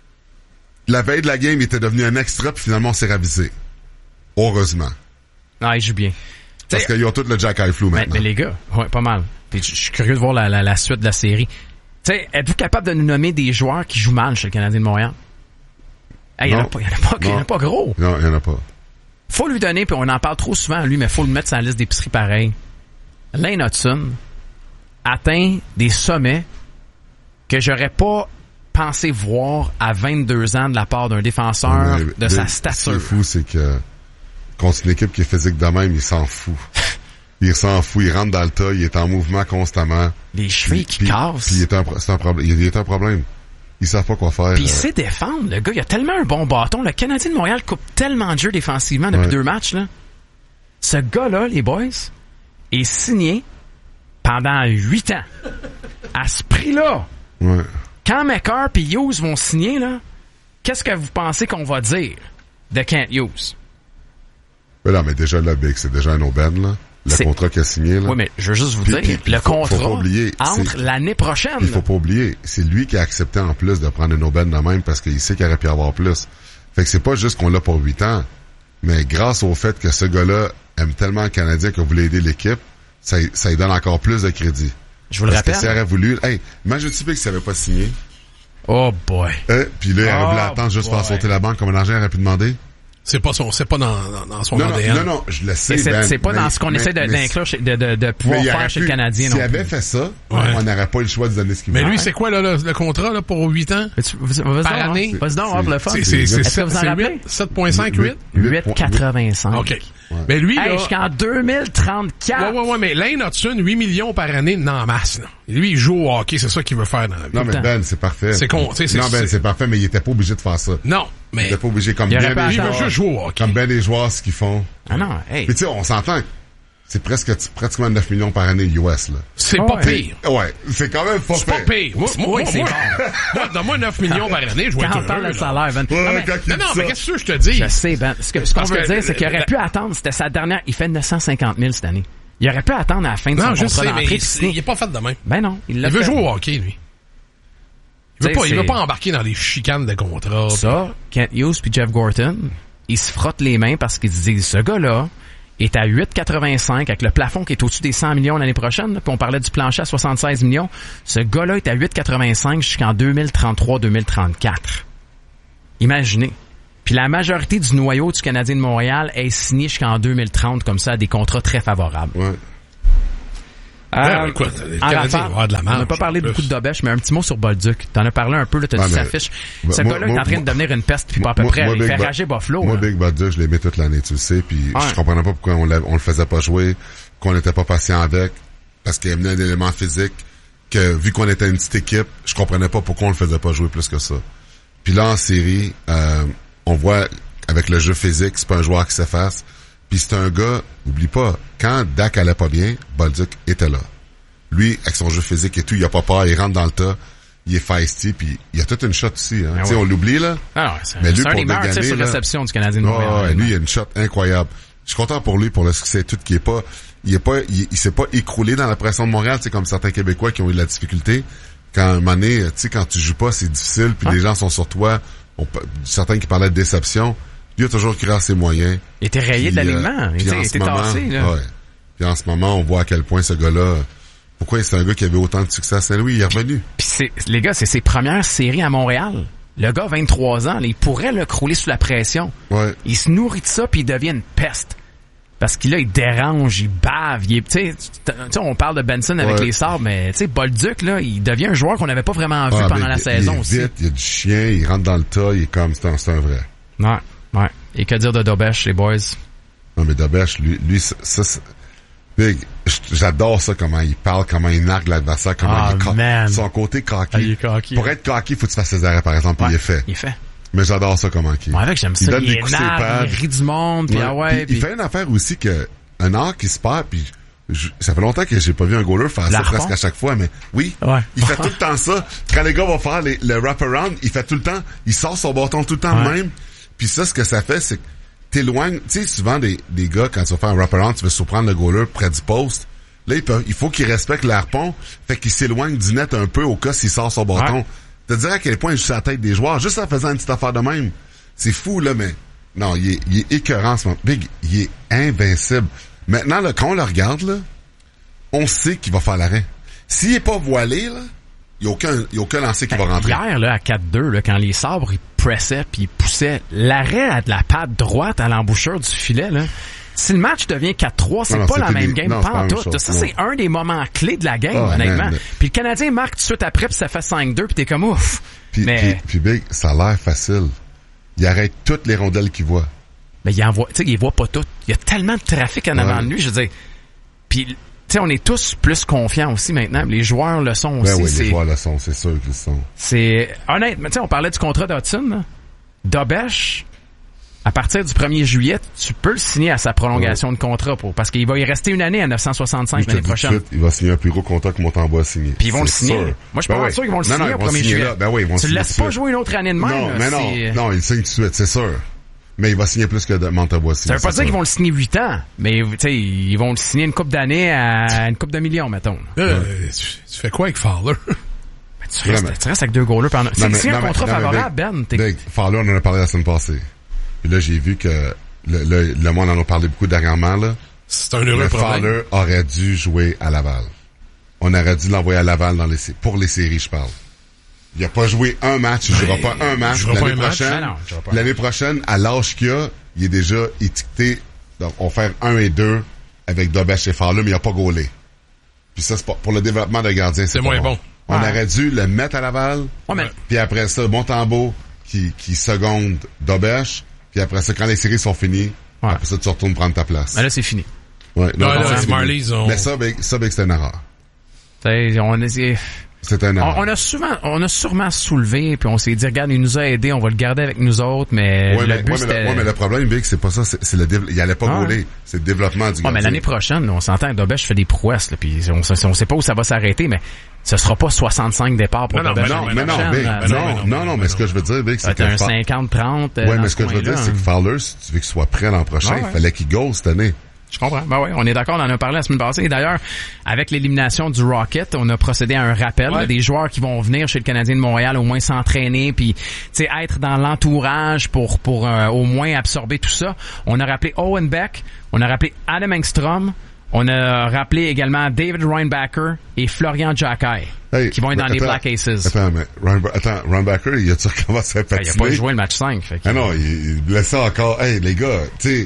la veille de la game, il était devenu un extra, puis finalement, on s'est ravisé. Heureusement. Ah, il joue bien. Parce qu'ils ont tout le Jacky flou mais, maintenant. Mais les gars, ouais, pas mal. Puis je suis curieux de voir la, la, la suite de la série. Tu sais, êtes-vous capable de nous nommer des joueurs qui jouent mal chez le Canadien de Montréal? Il hey, y en a pas, y en a pas, y en a pas gros. Non, il y en a pas. Faut lui donner, puis on en parle trop souvent, lui, mais faut le mettre sur la liste d'épicerie pareil. Lane Hudson atteint des sommets que j'aurais pas pensé voir à vingt-deux ans de la part d'un défenseur mais, de mais, sa stature. Ce qui est fou, c'est que contre une équipe qui est physique de même, il s'en fout. Il s'en fout, il rentre dans le tas, il est en mouvement constamment. Les chevilles qui cassent. Puis il est un, c'est un problème. Il est un problème. Ils savent pas quoi faire. Puis il sait défendre, le gars. Il a tellement un bon bâton. Le Canadien de Montréal coupe tellement de jeux défensivement depuis ouais. deux matchs, là. Ce gars-là, les boys, est signé pendant huit ans. À ce prix-là. Ouais. Quand McCarr et Hughes vont signer, là, qu'est-ce que vous pensez qu'on va dire de Kent Hughes? Ben non, mais déjà là, Big, c'est déjà un aubaine, là. Le c'est... contrat qu'il a signé, là. Oui, mais je veux juste vous puis, dire, puis, puis, le faut, contrat faut pas oublier, entre c'est... l'année prochaine. Il faut pas oublier, c'est lui qui a accepté en plus de prendre une aubaine de même parce qu'il sait qu'il aurait pu avoir plus. Fait que c'est pas juste qu'on l'a pour huit ans, mais grâce au fait que ce gars-là aime tellement le Canadien qu'il voulait aider l'équipe, ça, ça lui donne encore plus de crédit. Je vous le parce rappelle. Parce que s'il aurait voulu... Hey, imagine-tu qu'il s'avait pas signé. Oh boy. Euh, puis là, il aurait oh voulu attendre juste boy. faire sauter la banque comme un argent, il aurait pu demander. C'est pas son, c'est pas dans, dans, dans son non, A D N. Non, non, je le sais, c'est, Ben. C'est pas mais, dans ce qu'on mais, essaie de, mais, d'inclure, chez, de, de, de pouvoir faire chez pu, le Canadien. S'il avait fait ça, ouais. on n'aurait pas eu le choix de donner ce qu'il veut. veut. Mais lui, c'est quoi, là, le, le contrat, là, pour huit ans? Par année? Vas-y donc, pour le fun. C'est, c'est, c'est, Est-ce que vous en rappelez? sept virgule cinq, huit? huit virgule quatre-vingt-cinq. OK. Ouais. Mais lui, hey, là. Jusqu'en deux mille trente-quatre. Ouais, ouais, ouais, mais Lane Hudson, huit millions par année, non, en masse, là. Lui, il joue au hockey, c'est ça qu'il veut faire dans la vie. Non, mais Ben, c'est parfait. C'est con, c'est, Non, Ben, c'est... c'est parfait, mais il était pas obligé de faire ça. Non, mais. Il était pas obligé, comme il bien des joueurs. Il veut juste jouer au hockey. Comme bien des joueurs, ce qu'ils font. Ah non, hey. Puis tu sais, on s'entend. C'est presque, pratiquement neuf millions par année U S, là. C'est oh, pas ouais. pire. Ouais, c'est quand même pas c'est pire. C'est pas pire. Moi, moi, moi, c'est moi, moi donne-moi neuf millions par année, je vais quand être on parle heureux, de salaire, Ben. Ouais, non, mais, non, non, mais qu'est-ce que je te dis? Je sais, Ben. Ce, que, ce qu'on Parce veut que, dire, c'est qu'il aurait la... pu attendre, c'était sa dernière, il fait neuf cent cinquante mille cette année. Il aurait pu attendre à la fin de non, son contrat d'entrée. Non, il est pas fait de même. Ben non, il l'a Il veut fait. jouer au hockey, lui. Il veut, pas, il veut pas embarquer dans des chicanes de contrat. Ça, Kent Hughes puis Jeff Gorton, ils se frottent les mains parce qu'ils se disent, ce gars-là, est à huit quatre-vingt-cinq avec le plafond qui est au-dessus des cent millions l'année prochaine. Là, puis on parlait du plancher à soixante-seize millions. Ce gars-là est à huit quatre-vingt-cinq jusqu'en deux mille trente-trois deux mille trente-quatre. Imaginez. Puis la majorité du noyau du Canadien de Montréal est signé jusqu'en deux mille trente comme ça à des contrats très favorables. Ouais. Euh, ben, écoute, les Canadiens vont avoir de la marge. On n'a pas parlé beaucoup de Dobèche, mais un petit mot sur Bolduc. T'en as parlé un peu, là, t'as ah, dit mais, sa fiche. Bah, Ce moi, gars-là moi, est en train moi, de devenir une peste, puis pas à peu moi, près. moi, il fait Ba- rager Buffalo. Moi, là. Big Bolduc, je l'ai mis toute l'année, tu le sais, puis ouais. je comprenais pas pourquoi on, on le faisait pas jouer, qu'on n'était pas patient avec, parce qu'il amenait un élément physique, que vu qu'on était une petite équipe, je comprenais pas pourquoi on le faisait pas jouer plus que ça. Puis là, en série, euh, on voit, avec le jeu physique, c'est pas un joueur qui s'efface, puis c'est un gars, oublie pas, quand Dak allait pas bien, Bolduc était là. Lui, avec son jeu physique et tout, il a pas peur, il rentre dans le tas, il est feisty, puis il a toute une shot aussi. Hein. Ah tu sais, ouais. on l'oublie, là. Ah ouais, c'est, mais lui, c'est un pour des meilleurs dégainer, sur là, réception du Canadien de Montréal. oh, ouais, lui, il a une shot incroyable. Je suis content pour lui, pour le succès tout, qui est pas, il est pas, il, il s'est pas écroulé dans la pression de Montréal, tu sais, comme certains Québécois qui ont eu de la difficulté. Quand, à un moment donné, tu sais, quand tu joues pas, c'est difficile, puis ouais. les gens sont sur toi. On, certains qui parlaient de déception. Lui a toujours créé ses moyens. Il était rayé puis, de l'alignement. Euh, il était, était moment, tassé, là. Ouais. Puis en ce moment, on voit à quel point ce gars-là, pourquoi c'est un gars qui avait autant de succès à Saint-Louis, il est revenu. Puis c'est, les gars, c'est ses premières séries à Montréal. Le gars, vingt-trois ans, là, il pourrait le crouler sous la pression. Ouais. Il se nourrit de ça, puis il devient une peste. Parce qu'il là, il dérange, il bave, il est, tu sais, on parle de Benson avec ouais. les Sabres, mais tu sais, Bolduc, là, il devient un joueur qu'on n'avait pas vraiment vu ah, pendant la il, saison il est aussi. Vite, il y a du chien, il rentre dans le tas, il est comme, c'est un, c'est un vrai. Ouais, ouais. Et que dire de Dobèche, les boys? Non, mais Dobèche, lui, lui, ça, ça c'est... Big, j'adore ça, comment il parle, comment il nargue l'adversaire, comment oh, il est ca- man. son côté cocky. Ah, il est cocky. Pour être cocky, faut que tu fasses ses arrêts, par exemple, ouais, il est fait. Il est fait. Mais j'adore ça, comment il est. Ouais, avec, j'aime ça, il donne il des coups de ses énerve, pads. il rit du monde, puis ouais, ah ouais. Puis Puis... il fait une affaire aussi que, un art qui se perd, puis je, ça fait longtemps que j'ai pas vu un goaler faire ça presque à chaque fois, mais oui, ouais. il fait tout le temps ça. Quand les gars vont faire les, le wrap-around, il fait tout le temps, il sort son bâton tout le temps ouais. même. Puis ça, ce que ça fait, c'est que t'éloignes, tu sais, souvent des, des gars, quand tu vas faire un wrap-around, tu veux surprendre le goaler près du poste. Là, il, peut, il faut qu'il respecte l'harpon, fait qu'il s'éloigne du net un peu au cas s'il sort son bâton. Ouais. Te dire à quel point il joue sur la tête des joueurs, juste en faisant une petite affaire de même. C'est fou, là, mais non, il est, il est écœurant, ce moment. Big, il est invincible. Maintenant, là, quand on le regarde, là, on sait qu'il va faire l'arrêt. S'il est pas voilé, là, il n'y a aucun, il y a aucun lancer qui va rentrer. Hier, là, à quatre deux, là, quand les Sabres, ils pressaient puis ils poussaient, l'arrêt à de la patte droite à l'embouchure du filet, là, si le match devient quatre trois, c'est non, non, pas c'est la même des... game, non, pas en tout. chose, Ça, non. c'est un des moments clés de la game, oh, honnêtement. Man, puis le Canadien marque tout de suite après, puis ça fait cinq deux, puis t'es comme ouf. Puis, mais... puis, puis Big, ça a l'air facile. Il arrête toutes les rondelles qu'il voit. Mais il envoie, tu sais, il voit pas toutes. Il y a tellement de trafic en avant ouais. de lui, je veux dire. Puis, tu sais, on est tous plus confiants aussi maintenant. Les joueurs le sont aussi. Ben oui, c'est... les joueurs le sont, c'est sûr qu'ils le sont. C'est honnêtement, tu sais, on parlait du contrat d'Hudson, là. Dobèche, à partir du premier juillet, tu peux le signer à sa prolongation ouais. de contrat pour, parce qu'il va y rester une année à neuf cent soixante-cinq l'année prochaine. Suite, il va signer un plus gros contrat que Montembois a signé. Puis ils vont c'est le signer. Sûr. Moi, je suis pas ben sûr qu'ils vont le non, signer non, au premier signer juillet. là. Ben oui, ils vont tu le signer laisses pas jouer une autre année de même. Non, là, mais c'est... non, non, il signe tout de suite, c'est sûr. Mais il va signer plus que Montembois. Ça veut pas dire sûr. qu'ils vont le signer huit ans, mais tu sais, ils vont le signer une coupe d'années à une coupe de millions, mettons. Euh, ouais. tu, tu fais quoi avec Fowler? Ben, tu, restes, tu restes avec deux goalers pendant... C'est, c'est un non, contrat non, favorable, Ben. T'es... Big, Fowler, on en a parlé la semaine passée. Puis là, j'ai vu que le, le, le monde en a parlé beaucoup dernièrement, là. C'est un heureux problème. Fowler aurait dû jouer à Laval. On aurait dû l'envoyer à Laval dans les, pour les séries, je parle. Il a pas joué un match, il jouera pas un match. L'année pas un prochaine, match. Non, non, l'année prochaine, à l'âge qu'il a, il est déjà étiqueté. Donc, on va faire un et deux avec Dobèche et Fowler, mais il a pas gaulé. Puis ça, c'est pas, pour le développement de gardien, c'est, c'est moins bon. bon. On ouais. aurait dû le mettre à Laval. Ouais, mais... Puis après ça, Montembeault qui, qui seconde Dobèche. Puis après ça, quand les séries sont finies, ouais. après ça, tu retournes prendre ta place. Mais là, c'est fini. Ouais, non, là, non, là, c'est Marlies, on... Mais ça, ben, ça, ben, c'est une erreur. T'sais, on est... C'est un erreur. On, on a souvent, on a sûrement soulevé, puis on s'est dit, regarde, il nous a aidés, on va le garder avec nous autres, mais ouais, le mais, but, ouais, c'était... mais, le, ouais, mais le problème, Vic, c'est pas ça, c'est, c'est le dév... il allait pas ah, gauler. Ouais. C'est le développement du gardien. Ouais, mais l'année prochaine, on s'entend que Dobèche fait des prouesses, là, puis on, on sait pas où ça va s'arrêter, mais ce sera pas soixante-cinq départs pour Dobèche. Non, mais non, mais non, non, non, mais ce que je veux dire, Vic, c'est que... un cinquante trente. Ouais, mais ce que je veux dire, c'est que Fowler, si tu veux qu'il soit prêt l'an prochain, il fallait qu'il goal cette année. Je comprends. Ben oui, on est d'accord, on en a parlé la semaine passée. Et d'ailleurs, avec l'élimination du Rocket, on a procédé à un rappel ouais. des joueurs qui vont venir chez le Canadien de Montréal au moins s'entraîner puis être dans l'entourage pour pour euh, au moins absorber tout ça. On a rappelé Owen Beck, on a rappelé Adam Engstrom, on a rappelé également David Reinbacher et Florian Jacquet. Hey, qui vont être dans attends, les Black Aces. Attends, mais Ryan, attends, Reinbacher, il a-tu recommencé à patiner? Ben, il a pas joué le match cinq. Fait que... Ah non, il, il blessé encore. Hey, les gars, tu sais,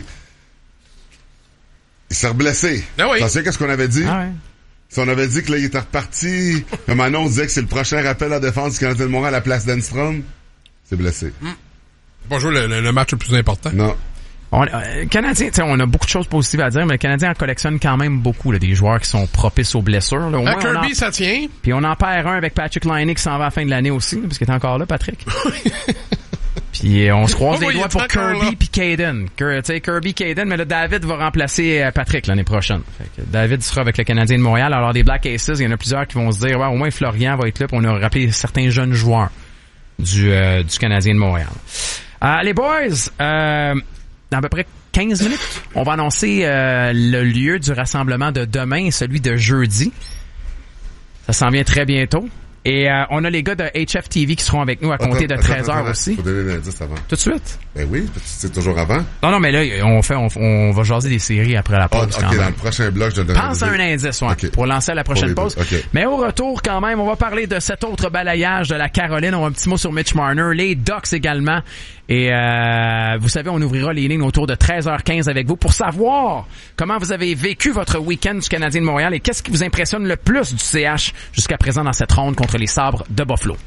il s'est reblessé. Ah oui. Tu sais qu'est-ce qu'on avait dit? Ah ouais. Si on avait dit que là, il était reparti, que Manon disait que c'est le prochain rappel à défense du Canadien de Montréal à la place d'Enstrom, c'est blessé. Mmh. Pas joué le, le, le match le plus important. Non. On, euh, Canadien, on a beaucoup de choses positives à dire, mais le Canadien en collectionne quand même beaucoup là, des joueurs qui sont propices aux blessures. Là. Au à moins, Kirby, en... ça tient. Puis on en perd un avec Patrick Laine qui s'en va à la fin de l'année aussi, parce qu'il est encore là, Patrick. Puis on se croise oh, les doigts pour Kirby puis Caden. Tu sais, Kirby, Caden, mais là, David va remplacer Patrick l'année prochaine. Fait que David sera avec le Canadien de Montréal. Alors, des Black Aces, il y en a plusieurs qui vont se dire, ouais, au moins Florian va être là, puis on a rappelé certains jeunes joueurs du, euh, du Canadien de Montréal. Euh, les boys, euh, dans à peu près quinze minutes, on va annoncer euh, le lieu du rassemblement de demain et celui de jeudi. Ça s'en vient très bientôt. Et euh, on a les gars de H F T V qui seront avec nous à compter attends, de treize heures attends, aussi. Faut donner l'indice avant. Tout de suite? Ben oui, c'est toujours avant. Non, non, mais là, on fait, on, on va jaser des séries après la pause. Ah, quand ok, même. dans le prochain bloc, je donne Pense à un indice, ouais, okay. Pour lancer à la prochaine pause. Okay. Mais au retour, quand même, on va parler de cet autre balayage de la Caroline. On a un petit mot sur Mitch Marner, les Ducks également. Et euh, vous savez, on ouvrira les lignes autour de treize heures quinze avec vous pour savoir comment vous avez vécu votre week-end du Canadien de Montréal et qu'est-ce qui vous impressionne le plus du C H jusqu'à présent dans cette ronde contre les Sabres de Buffalo.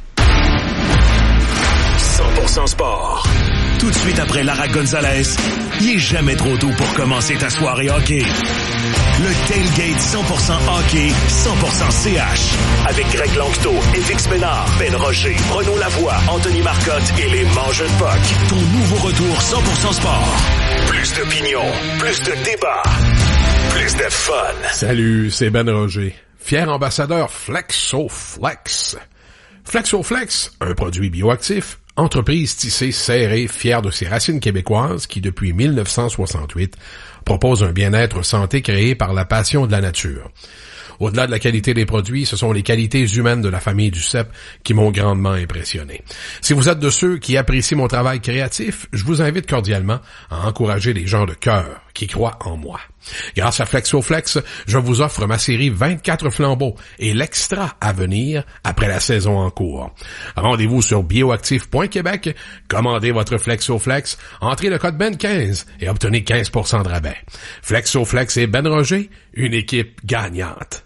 cent pour cent sport. Tout de suite après Lara Gonzalez, il est jamais trop tôt pour commencer ta soirée hockey. Le Tailgate cent pour cent hockey, cent pour cent C H. Avec Greg Langto, Félix Ménard, Ben Rocher, Renaud Lavoie, Anthony Marcotte et les Mangeurs de Puck. Ton nouveau retour cent pour cent sport. Plus d'opinion, plus de débat, plus de fun. Salut, c'est Ben Roger, fier ambassadeur Flexoflex. Flexoflex, un produit bioactif, entreprise tissée, serrée, fière de ses racines québécoises qui, depuis mille neuf cent soixante-huit, propose un bien-être santé créé par la passion de la nature. Au-delà de la qualité des produits, ce sont les qualités humaines de la famille du C E P qui m'ont grandement impressionné. Si vous êtes de ceux qui apprécient mon travail créatif, je vous invite cordialement à encourager les gens de cœur qui croient en moi. Grâce à Flexoflex, je vous offre ma série vingt-quatre flambeaux et l'extra à venir après la saison en cours. Rendez-vous sur bioactif point québec, commandez votre Flexoflex, entrez le code Ben quinze et obtenez quinze pour cent de rabais. Flexoflex et Ben Roger, une équipe gagnante.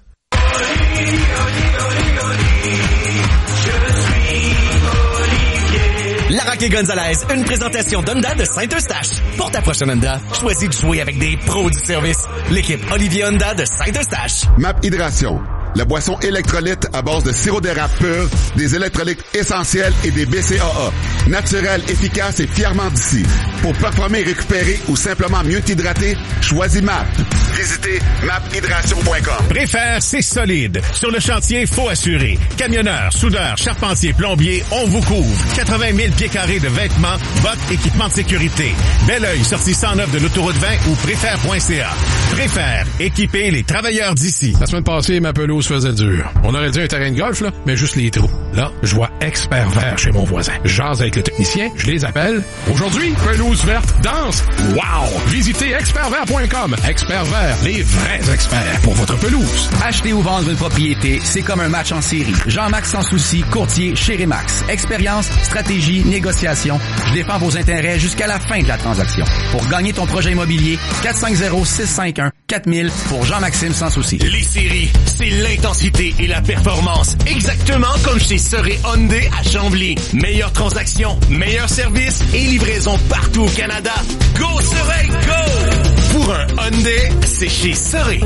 Lara Gonzalez, une présentation d'Honda de Saint-Eustache. Pour ta prochaine Honda, choisis de jouer avec des pros du service. L'équipe Olivier Honda de Saint-Eustache. Map Hydration, la boisson électrolyte à base de sirop d'érable pur, des électrolytes essentiels et des B C A A. Naturel, efficace et fièrement d'ici. Pour performer, récupérer ou simplement mieux t'hydrater, choisis M A P. Visitez map hydration point com. Préfère, c'est solide. Sur le chantier, faut assurer. Camionneurs, soudeurs, charpentiers, plombiers, on vous couvre. quatre-vingt mille pieds carrés de vêtements, bottes, équipements de sécurité. Bel oeil, sortie cent neuf de l'autoroute vingt ou préfère point c a. Préfère, équiper les travailleurs d'ici. La semaine passée, ma pelouse faisait dur. On aurait dit un terrain de golf, là, mais juste les trous. Là, je vois Expert Vert chez mon voisin. Jase avec le technicien, je les appelle. Aujourd'hui, pelouse verte, danse. Wow! Visitez expert vert point com. Expert Vert, les vrais experts pour votre pelouse. Acheter ou vendre une propriété, c'est comme un match en série. Jean-Max Sans Souci, courtier chez Remax. Expérience, stratégie, négociation. Je défends vos intérêts jusqu'à la fin de la transaction. Pour gagner ton projet immobilier, quatre cinq zéro, six cinq un, quatre mille pour Jean-Maxime Sans Souci. Les séries, c'est l'intensité et la performance. Exactement comme chez Serré Hyundai à Chambly. Meilleure transaction, meilleur service et livraison partout au Canada. Go Serré, go! Pour un Hyundai, c'est chez Serré.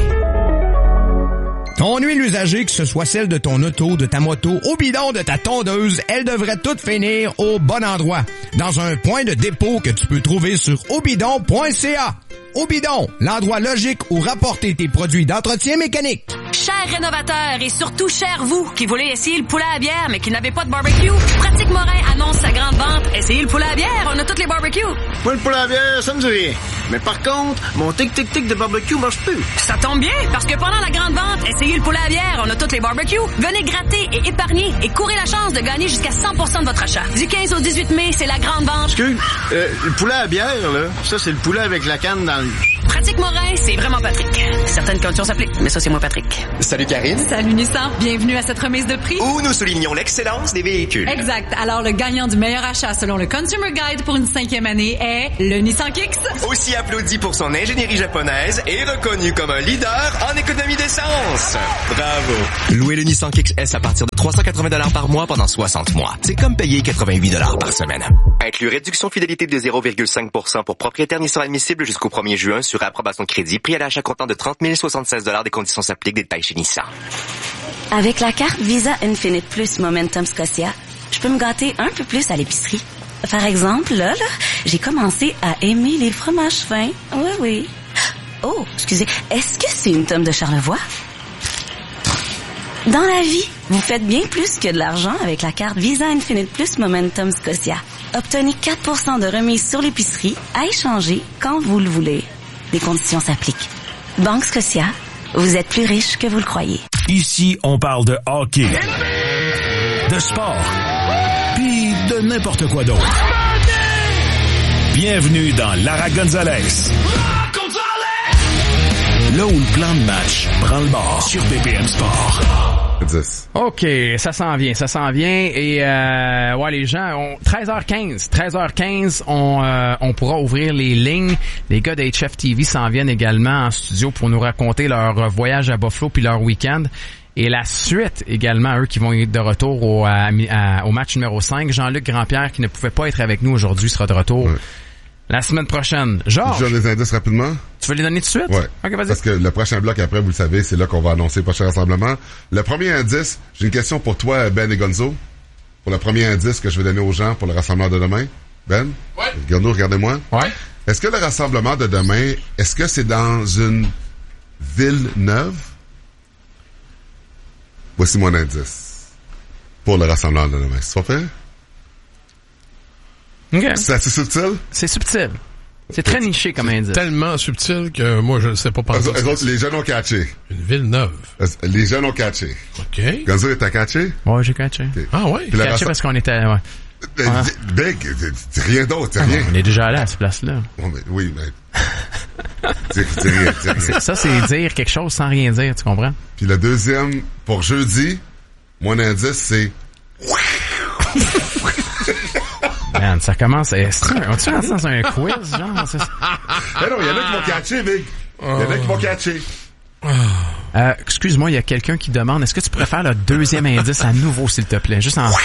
Ton huile usagée, que ce soit celle de ton auto, de ta moto, au bidon de ta tondeuse, elle devrait toutes finir au bon endroit. Dans un point de dépôt que tu peux trouver sur obidon point c a. Au Bidon, l'endroit logique où rapporter tes produits d'entretien mécanique. Chers rénovateurs et surtout chers vous qui voulez essayer le poulet à bière mais qui n'avez pas de barbecue, Pratique Morin annonce sa grande vente. Essayez le poulet à bière, on a toutes les barbecues. Moi, le poulet à bière, ça me dit rien. Mais par contre, mon tic-tic-tic de barbecue marche plus. Ça tombe bien, parce que pendant la grande vente, essayez le poulet à bière, on a toutes les barbecues. Venez gratter et épargner et courez la chance de gagner jusqu'à cent pour cent de votre achat. Du quinze au dix-huit mai, c'est la grande vente. Excuse, euh, le poulet à bière, là, ça, c'est le poulet avec la canne dans le... Pratique Morin, c'est vraiment Patrick. Certaines conditions s'appliquent, mais ça, c'est moi, Patrick. Salut Karine. Salut Nissan, bienvenue à cette remise de prix. Où nous soulignons l'excellence des véhicules. Exact. Alors, le gagnant du meilleur achat selon le Consumer Guide pour une cinquième année est le Nissan Kicks. Aussi applaudi pour son ingénierie japonaise et reconnu comme un leader en économie d'essence. Bravo. Louez le Nissan Kicks S à partir de trois cent quatre-vingts dollars par mois pendant soixante mois. C'est comme payer quatre-vingt-huit dollars par semaine. Inclut réduction fidélité de zéro virgule cinq pour cent pour propriétaires Nissan admissibles jusqu'au premier juin sur approbation de crédit. Prix à l'achat comptant de trente mille soixante-seize dollars. Des conditions s'appliquent. Détails chez Nissan. Avec la carte Visa Infinite Plus Momentum Scotia, je peux me gâter un peu plus à l'épicerie. Par exemple, là, là, j'ai commencé à aimer les fromages fins. Oui, oui. Oh, excusez, est-ce que c'est une tome de Charlevoix? Dans la vie, vous faites bien plus que de l'argent avec la carte Visa Infinite Plus Momentum Scotia. Obtenez quatre pour cent de remise sur l'épicerie à échanger quand vous le voulez. Des conditions s'appliquent. Banque Scotia, vous êtes plus riche que vous le croyez. Ici, on parle de hockey, de sport, puis de n'importe quoi d'autre. Bienvenue dans Lara Gonzalez. Là où le plan de match prend le bord sur B P M Sport. dix. OK, ça s'en vient, ça s'en vient. Et euh, ouais, les gens, on, treize heures quinze, treize heures quinze, on, euh, on pourra ouvrir les lignes. Les gars de H F T V s'en viennent également en studio pour nous raconter leur voyage à Buffalo puis leur week-end. Et la suite également, eux qui vont être de retour au, à, à, au match numéro cinq. Jean-Luc Grandpierre, qui ne pouvait pas être avec nous aujourd'hui, sera de retour ouais. la semaine prochaine. Georges, je donne les indices rapidement. Tu veux les donner tout de suite? Ouais. OK, vas-y. Parce que le prochain bloc après, vous le savez, c'est là qu'on va annoncer le prochain rassemblement. Le premier indice, j'ai une question pour toi, Ben et Gonzo. Pour le premier indice que je vais donner aux gens pour le rassemblement de demain. Ben? Ouais. Gonzo, regardez-moi. Ouais. Est-ce que le rassemblement de demain, est-ce que c'est dans une ville neuve? Voici mon indice pour le rassemblement de demain. C'est pas fait? OK. C'est assez subtil? C'est subtil. C'est très niché comme indice. Tellement subtil que moi, je ne sais pas penser. Les autres, les jeunes ont catché. Une ville neuve. Les jeunes ont catché. OK. Gonzo, t'as catché? Ouais, j'ai catché. Okay. Ah ouais? J'ai catché rassem... parce qu'on était... Ouais. Ah. Big, c'est rien d'autre, c'est rien. On est déjà allé à cette place-là. Oh, mais, oui, mais... c'est, c'est rien, c'est rien. Ça, c'est dire quelque chose sans rien dire, tu comprends? Puis le deuxième, pour jeudi, mon indice, c'est... Man, ça commence... On-tu rentré dans un quiz, genre? C'est... Eh non, il y en a qui vont catcher, Big. Il y en a qui vont catcher. Euh, excuse-moi, il y a quelqu'un qui demande, est-ce que tu pourrais faire le deuxième indice à nouveau, s'il te plaît? Juste en...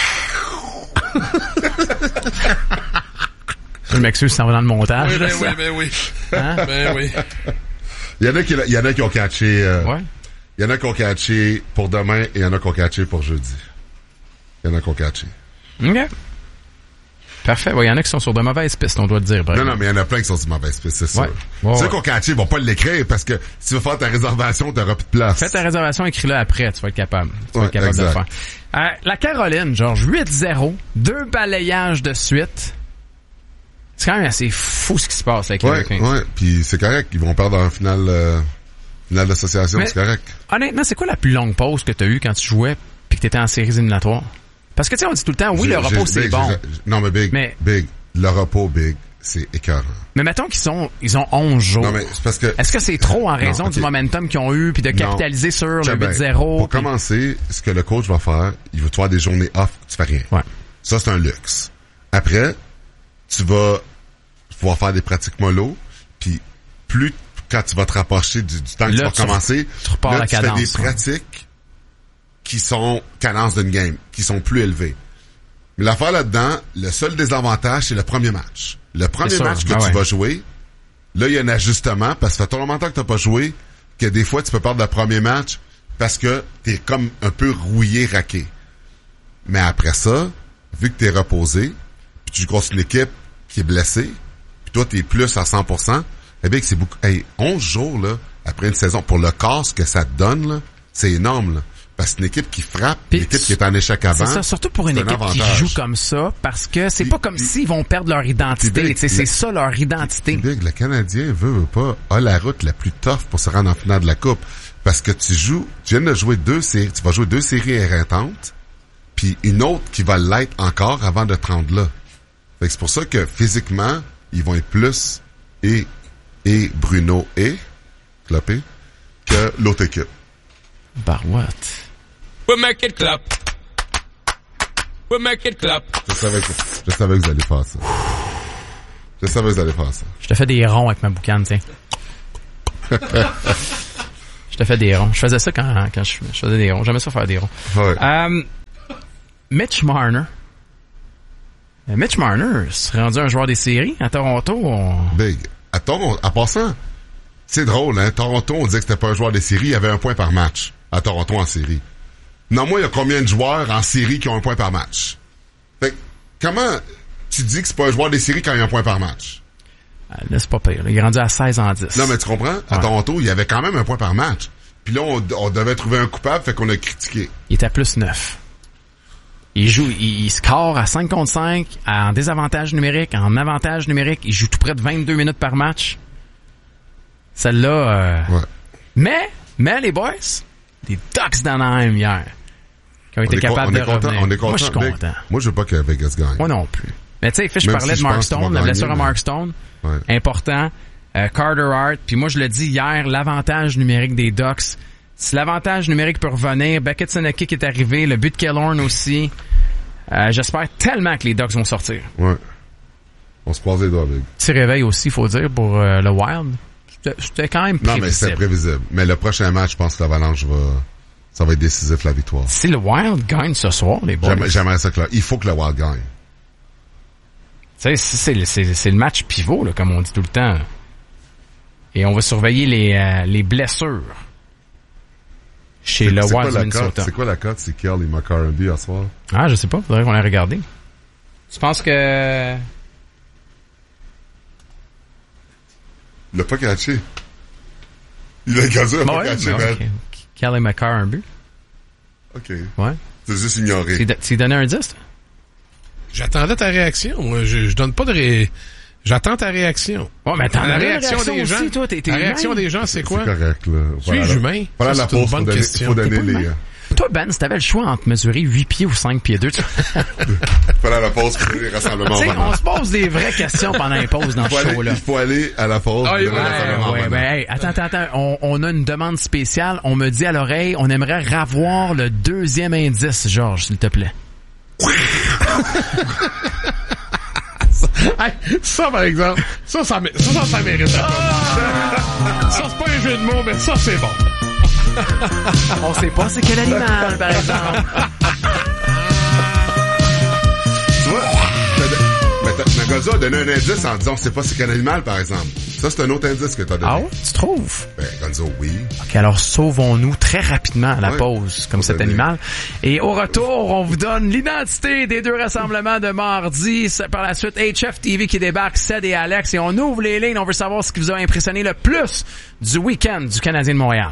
Je m'excuse, ça va dans le montage. Oui, ben oui, ben oui. Hein? Ben oui. Il y en a qui, il y en a qui ont catché, euh, ouais. Il y en a qui ont catché pour demain et il y en a qui ont catché pour jeudi. Il y en a qui ont catché. OK. Parfait. Il ouais, y en a qui sont sur de mauvaises pistes, on doit le dire. Non, non, mais il y en a plein qui sont sur de mauvaises pistes, c'est sûr. Ouais. Ouais, Ceux ouais. qui ont catché, ils vont pas l'écrire parce que si tu veux faire ta réservation, t'auras plus de place. Fais ta réservation, écris-le après, tu vas être capable. Tu vas ouais, être capable exact. de le faire. Euh, la Caroline, Georges, huit zéro, deux balayages de suite. C'est quand même assez fou ce qui se passe avec ouais, les Kings. Ouais, puis c'est correct. Ils vont perdre en finale, euh, finale d'association, mais, c'est correct. Honnêtement, c'est quoi la plus longue pause que tu as eue quand tu jouais puis que tu étais en séries éliminatoires? Parce que tu sais, on dit tout le temps, oui, j'ai, le repos, c'est big, bon. Non, mais Big, mais, Big, le repos, Big, c'est écœurant. Mais mettons qu'ils sont, ils ont onze jours. Non, mais c'est parce que... Est-ce que c'est trop en raison non, okay. du momentum qu'ils ont eu puis de capitaliser non. sur le huit zéro? Pour pis... commencer, ce que le coach va faire, il va te faire des journées off, tu fais rien. Ouais. Ça, c'est un luxe. Après, tu vas pouvoir faire des pratiques mollo, puis plus quand tu vas te rapprocher du, du temps que là, tu vas tu commencer, tu repars là, la tu cadence, fais des ouais. pratiques qui sont cadence d'une game, qui sont plus élevées. Mais l'affaire là-dedans, le seul désavantage, c'est le premier match. Le premier match que ah, tu ouais. vas jouer, là, il y a un ajustement, parce que ça fait tellement longtemps que t'as pas joué, que des fois, tu peux perdre le premier match parce que t'es comme un peu rouillé, raqué. Mais après ça, vu que t'es reposé, puis tu joues contre une équipe qui est blessée, puis toi, t'es plus à cent pour cent, Eh bien, c'est beaucoup. Hey, onze jours, là, après une saison, pour le corps, ce que ça te donne, là, c'est énorme, là. Parce que c'est une équipe qui frappe, une équipe qui est en échec avant. C'est ça, surtout pour une équipe avantage. Qui joue comme ça, parce que c'est puis, pas comme puis, s'ils vont perdre leur identité. Big, c'est le, ça leur identité. Big, le Canadien veut, veut pas, a la route la plus tough pour se rendre en finale de la Coupe. Parce que tu joues, tu viens de jouer deux séries, tu vas jouer deux séries éreintantes, puis une autre qui va l'être encore avant de te rendre là. Fait que c'est pour ça que physiquement, ils vont être plus et, et Bruno et Clopé que l'autre équipe. Barouette. We'll make it clap. We'll make it clap. Je savais que, je savais que vous alliez faire ça. Je savais que vous alliez faire ça. Je te fais des ronds avec ma boucane, tiens. Je te fais des ronds. Je faisais ça quand, quand je, je faisais des ronds. J'aimais ça faire des ronds. Ouais. Um, Mitch Marner. Mitch Marner s'est rendu un joueur des séries à Toronto. On... Big. À Toronto, en passant, c'est drôle, hein. Toronto, on disait que c'était pas un joueur des séries. Il y avait un point par match à Toronto en série. Non, moi, il y a combien de joueurs en série qui ont un point par match? Fait que, comment tu dis que c'est pas un joueur des séries quand il y a un point par match? Euh, là, c'est pas pire. Il est rendu à seize en dix. Non, mais tu comprends? À ouais. Toronto, il y avait quand même un point par match. Puis là, on, on devait trouver un coupable, fait qu'on a critiqué. Il était à plus neuf. Il joue, il, il score à cinq contre cinq, en désavantage numérique, en avantage numérique. Il joue tout près de vingt-deux minutes par match. Celle-là... Euh... Ouais. Mais, mais les boys, les Ducks d'Anaheim hier, qui ont on été capables de content, revenir. On est content, moi, je suis content. Big. Moi, je veux pas que Vegas gagne. Moi non plus. Mais tu sais, Fish Même parlait si de Mark Stone, la blessure à Mark Stone. Ouais. Important. Euh, Carter Hart. Puis moi, je le dis hier, l'avantage numérique des Ducks. Si l'avantage numérique peut revenir, Beckett Seneke qui est arrivé, le but de Killorn aussi. Euh, j'espère tellement que les Ducks vont sortir. Ouais. On se croise les doigts, Big. Petit réveil aussi, faut dire, pour euh, le Wild. C'était, c'était quand même prévisible. Non, mais c'était prévisible. Mais le prochain match, je pense que l'Avalanche va... Ça va être décisif, la victoire. Si le Wild gagne ce soir, les boys... J'aimerais, j'aimerais ça que là, il faut que le Wild gagne. Tu sais, c'est, c'est, c'est le match pivot, là, comme on dit tout le temps. Et on va surveiller les, euh, les blessures chez c'est, le c'est Wild Minnesota. Cote? C'est quoi la cote? C'est Kell et McCarthy à soir? Ah, je sais pas. Faudrait qu'on l'ait regardé. Tu penses que... Il l'a pas catché. Il a gazé, il a bon, pas ouais, catché, non, man. Okay. Kell et McCarr un but. OK. Ouais. C'est juste ignoré. Tu t'es donné un dix, toi? J'attendais ta réaction. Moi, je, je donne pas de ré... J'attends ta réaction. Ouais, mais attends, la réaction, réaction des aussi, gens. toi, t'es, t'es la réaction humain. des gens, c'est quoi? C'est correct, là. Voilà. Suis-je humain? Voilà la pause. C'est une bonne question. Faut donner les... Toi, Ben, si t'avais le choix entre mesurer huit pieds ou cinq pieds deux, tu Fallait à la pause pour les rassemblements. Tu sais, on se pose des vraies questions pendant les pauses dans ce show-là. Il faut aller à la pause. Ah, ouais, ouais, ouais, ben, hey, attends, attends, attends. On, on a une demande spéciale. On me dit à l'oreille, on aimerait ravoir le deuxième indice, Georges, s'il te plaît. Hey, ça, par exemple, ça, ça, ça, ça, ça mérite la ah! Ça, c'est pas un jeu de mots, mais ça, c'est bon. On sait pas c'est quel animal, par exemple. Tu vois, mais Gonzo a donné un indice en disant c'est pas c'est quel animal, par exemple. Ça, c'est un autre indice que t'as donné. Ah ouais? Tu trouves? Ben, Gonzo, oui. OK, alors sauvons-nous très rapidement à la ouais. pause, comme cet donner. animal. Et au retour, on vous donne l'identité des deux rassemblements de mardi. Par la suite, H F T V qui débarque, Ced et Alex. Et on ouvre les lignes. On veut savoir ce qui vous a impressionné le plus du week-end du Canadien de Montréal.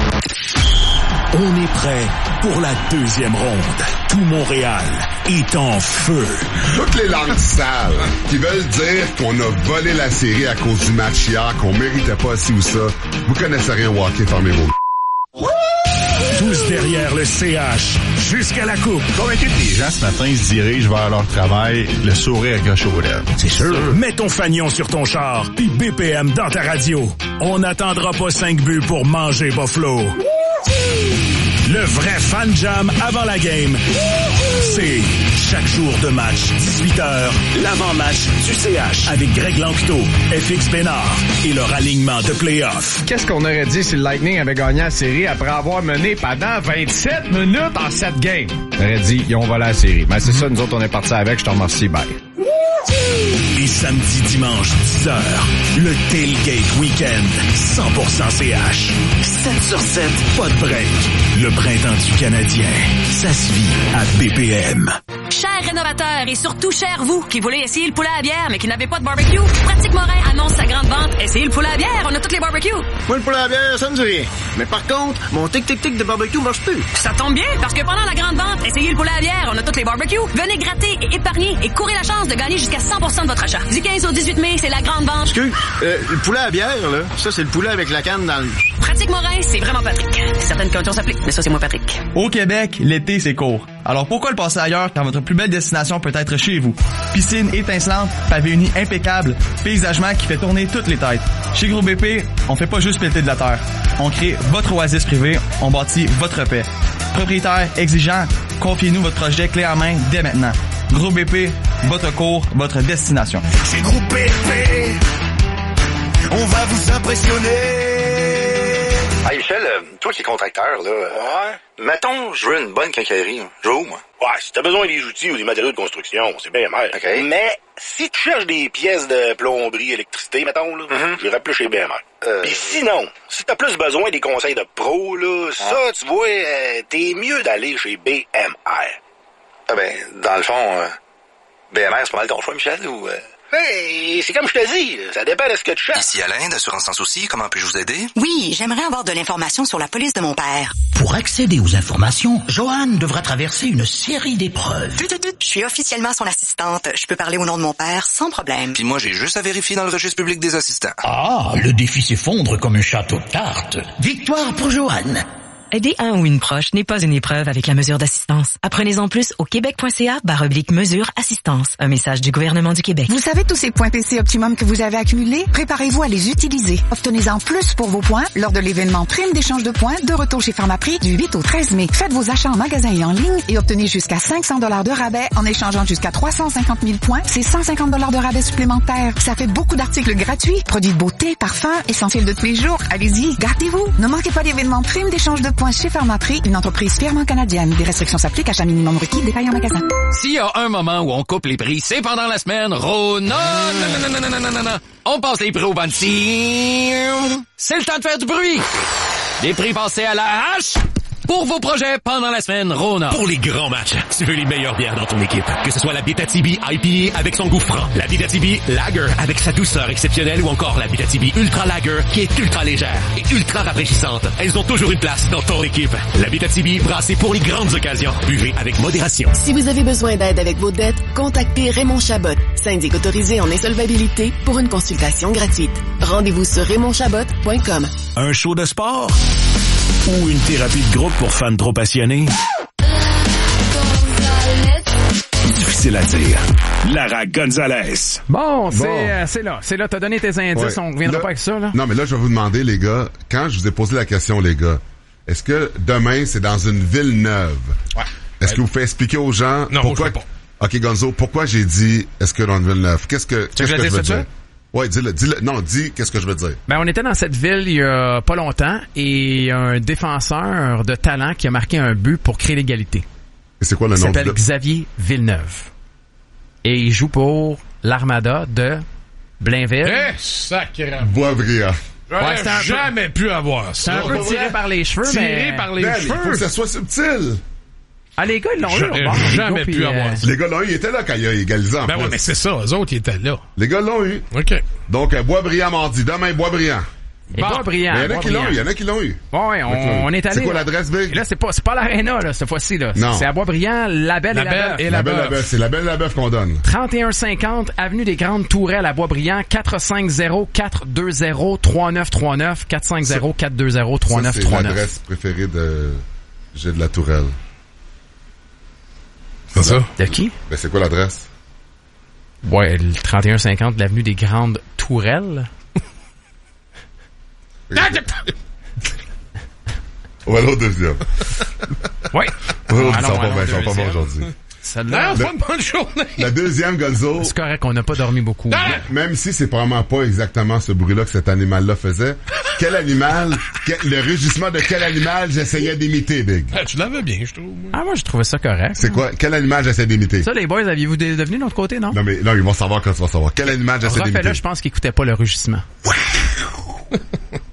On est prêt pour la deuxième ronde. Tout Montréal est en feu. Toutes les langues sales qui veulent dire qu'on a volé la série à cause du match hier, qu'on méritait pas ci ou ça. Vous connaissez rien au hockey, fermez vos... Tous derrière le C H, jusqu'à la coupe. Convaincu que les gens ce matin se dirigent vers leur travail, le sourire accroché aux lèvres. C'est sûr. Mets ton fanion sur ton char, puis B P M dans ta radio. On n'attendra pas cinq buts pour manger Buffalo. Le vrai fan jam avant la game, c'est chaque jour de match, dix-huit heures, l'avant-match du C H avec Greg Lanctot, F X Bénard et leur alignement de play-off. Qu'est-ce qu'on aurait dit si le Lightning avait gagné la série après avoir mené pendant vingt-sept minutes en sept games? On aurait dit, ils ont volé la série. Mais c'est ça, nous autres, on est partis avec, je te remercie, bye. Et samedi, dimanche, dix heures, le Tailgate Weekend, cent pour cent C H. sept sur sept, pas de break. Le printemps du Canadien, ça se vit à B P M. Chers rénovateurs et surtout chers vous qui voulez essayer le poulet à bière mais qui n'avez pas de barbecue, Pratique Morin annonce sa grande vente. Essayez le poulet à bière, on a toutes les barbecues. Moi, le poulet à bière, ça me dit rien. Mais par contre, mon tic-tic-tic de barbecue marche plus. Ça tombe bien parce que pendant la grande vente, essayez le poulet à bière, on a toutes les barbecues. Venez gratter et épargner et courez la chance de gagner jusqu'à cent pour cent de votre achat. Du quinze au dix-huit mai, c'est la grande vente. Excuse, euh, le poulet à bière, là, ça, c'est le poulet avec la canne dans le... Pratique Morin, c'est vraiment Patrick. Certaines questions s'appliquent, mais ça, c'est moi, Patrick. Au Québec, l'été, c'est court. Alors pourquoi le passer ailleurs quand votre plus belle destination peut être chez vous? Piscine étincelante, pavé uni impeccable, paysagement qui fait tourner toutes les têtes. Chez Groupe B P, on fait pas juste péter de la terre. On crée votre oasis privée, on bâtit votre paix. Propriétaire exigeant, confiez-nous votre projet clé en main dès maintenant. Groupe B P, votre cours, votre destination. Chez Groupe B P, on va vous impressionner. Hey Michel, euh, toi qui es contracteur, là, ouais. Mettons, je veux une bonne quincaillerie. Je veux où, moi? Ouais, si t'as besoin des outils ou des matériaux de construction, c'est bien mal. OK. Mais si tu cherches des pièces de plomberie, électricité, mettons, là, mm-hmm. j'irais plus chez B M R. Euh... Puis sinon, si t'as plus besoin des conseils de pro, là, ah. ça, tu vois, euh, t'es mieux d'aller chez B M R. Ah ben, dans le fond, euh, B M R, c'est pas mal ton choix, Michel, ou... Euh... Hey, c'est comme je te dis, ça dépend de ce que tu cherches. Ici Alain, d'Assurance Sans Souci, comment puis-je vous aider? Oui, j'aimerais avoir de l'information sur la police de mon père. Pour accéder aux informations, Joanne devra traverser une série d'épreuves. Tut, tut, tut. Je suis officiellement son assistante. Je peux parler au nom de mon père sans problème. Puis moi, j'ai juste à vérifier dans le registre public des assistants. Ah, le défi s'effondre comme un château de cartes. Victoire pour Joanne. Aider un ou une proche n'est pas une épreuve avec la mesure d'assistance. Apprenez-en plus au québec.ca barre oblique mesure assistance. Un message du gouvernement du Québec. Vous savez tous ces points P C Optimum que vous avez accumulés? Préparez-vous à les utiliser. Obtenez-en plus pour vos points lors de l'événement Prime d'échange de points de retour chez Pharmaprix du huit au treize mai. Faites vos achats en magasin et en ligne et obtenez jusqu'à cinq cents dollars de rabais en échangeant jusqu'à trois cent cinquante mille points. C'est cent cinquante dollars de rabais supplémentaires. Ça fait beaucoup d'articles gratuits, produits de beauté, parfums, essentiels de tous les jours. Allez-y, gardez-vous. Ne manquez pas l'événement Prime d'échange de points chez Pharmaprix, une entreprise fièrement canadienne. Des restrictions s'appliquent, achat minimum requis, détail en magasin. S'il y a un moment où on coupe les prix, c'est pendant la semaine Rona. Non, non, non, non, non, non, non. On passe les prix au ban. C'est le temps de faire du bruit. Les prix passés à la hache pour vos projets pendant la semaine Rona. Pour les grands matchs, tu veux les meilleures bières dans ton équipe. Que ce soit la Abitibi I P A avec son goût franc, la Abitibi Lager avec sa douceur exceptionnelle ou encore la Abitibi Ultra Lager qui est ultra légère et ultra rafraîchissante. Elles ont toujours une place dans ton équipe. La Abitibi brassée pour les grandes occasions. Buvez avec modération. Si vous avez besoin d'aide avec vos dettes, contactez Raymond Chabot, syndic autorisé en insolvabilité pour une consultation gratuite. Rendez-vous sur raymond chabot point com. Un show de sport ou une thérapie de groupe pour fans trop passionnés? Difficile à dire. Lara Gonzalez. Bon, c'est Bon. euh, c'est là. C'est là, t'as donné tes indices, Ouais. on reviendra Là- pas avec ça, là. Non, mais là, je vais vous demander, les gars, quand je vous ai posé la question, les gars, est-ce que demain, c'est dans une ville neuve? Ouais. Est-ce Ouais. que vous faites expliquer aux gens Non, pourquoi... moi, je OK, Gonzo, pourquoi j'ai dit est-ce que dans une ville neuve? Qu'est-ce que, qu'est-ce que je que le je veux dise tout de dire? Ouais, dis-le, dis-le. Non, dis qu'est-ce que je veux dire. Ben, on était dans cette ville il y a pas longtemps et un défenseur de talent qui a marqué un but pour créer l'égalité. Et c'est quoi le Il nom s'appelle de... Xavier Villeneuve. Et il joue pour l'Armada de Blainville. Eh, sacré. Boisbriand. J'aurais Ouais, c'est un peu- jamais pu avoir C'est ça. un peu tiré par les cheveux, Tiré mais... par les Ben, il cheveux. faut que ça soit subtil. Ah, les gars, ils l'ont eu. J'aurais au bord, les jamais gars, pu puis, avoir euh, ça. Les gars l'ont eu, ils étaient là quand il a égalisé en Ben plus. ouais, mais c'est ça, eux autres, ils étaient là. Les gars l'ont eu. OK. Donc, euh, Boisbriand mardi. Demain, Boisbriand. Et Bon. Boisbriand. Mais il y en a qui l'ont eu, il y en a qui l'ont eu. Ouais, ouais, on, on est allé. C'est quoi là. l'adresse, Big? Et là, c'est pas, c'est pas l'Arena, là, cette fois-ci, là. Non. C'est à Boisbriand, la Belle La et la Belle Beuve. et La la belle, la bœuf. bœuf. C'est la belle, la bœuf qu'on donne. trente et un cinquante Avenue des Grandes Tourelles à Boisbriand, quatre cinq zéro, quatre deux zéro, trois neuf trois neuf, quatre cinq zéro, quatre deux zéro, trois neuf Ça, trois c'est neuf. l'adresse préférée de J'ai de la Tourelle. C'est ça? De qui? Ben, c'est quoi l'adresse? Ouais, le trente et un cinquante de l'Avenue des Grandes Tourelles. Voilà au deuxième. Ouais. Oh, Allons, ils sont pas allons, bien, ils sont pas deuxième. bons aujourd'hui. Celle-là, Non, pas une bonne journée. La deuxième, Gonzo, c'est correct qu'on n'a pas dormi beaucoup. même si c'est probablement pas exactement ce bruit-là que cet animal-là faisait, quel animal, quel- le rugissement de quel animal j'essayais d'imiter, Big? Ah, tu l'avais bien, je trouve. moi. Ah, moi, je trouvais ça correct. C'est quoi? Quel animal j'essaie d'imiter? Ça, les boys, aviez-vous dé- devenu de l'autre côté, non? Non, mais, non, ils vont savoir quand tu vas savoir. Quel animal j'essaie Refais-le, d'imiter? je pense qu'il écoutait pas le rugissement.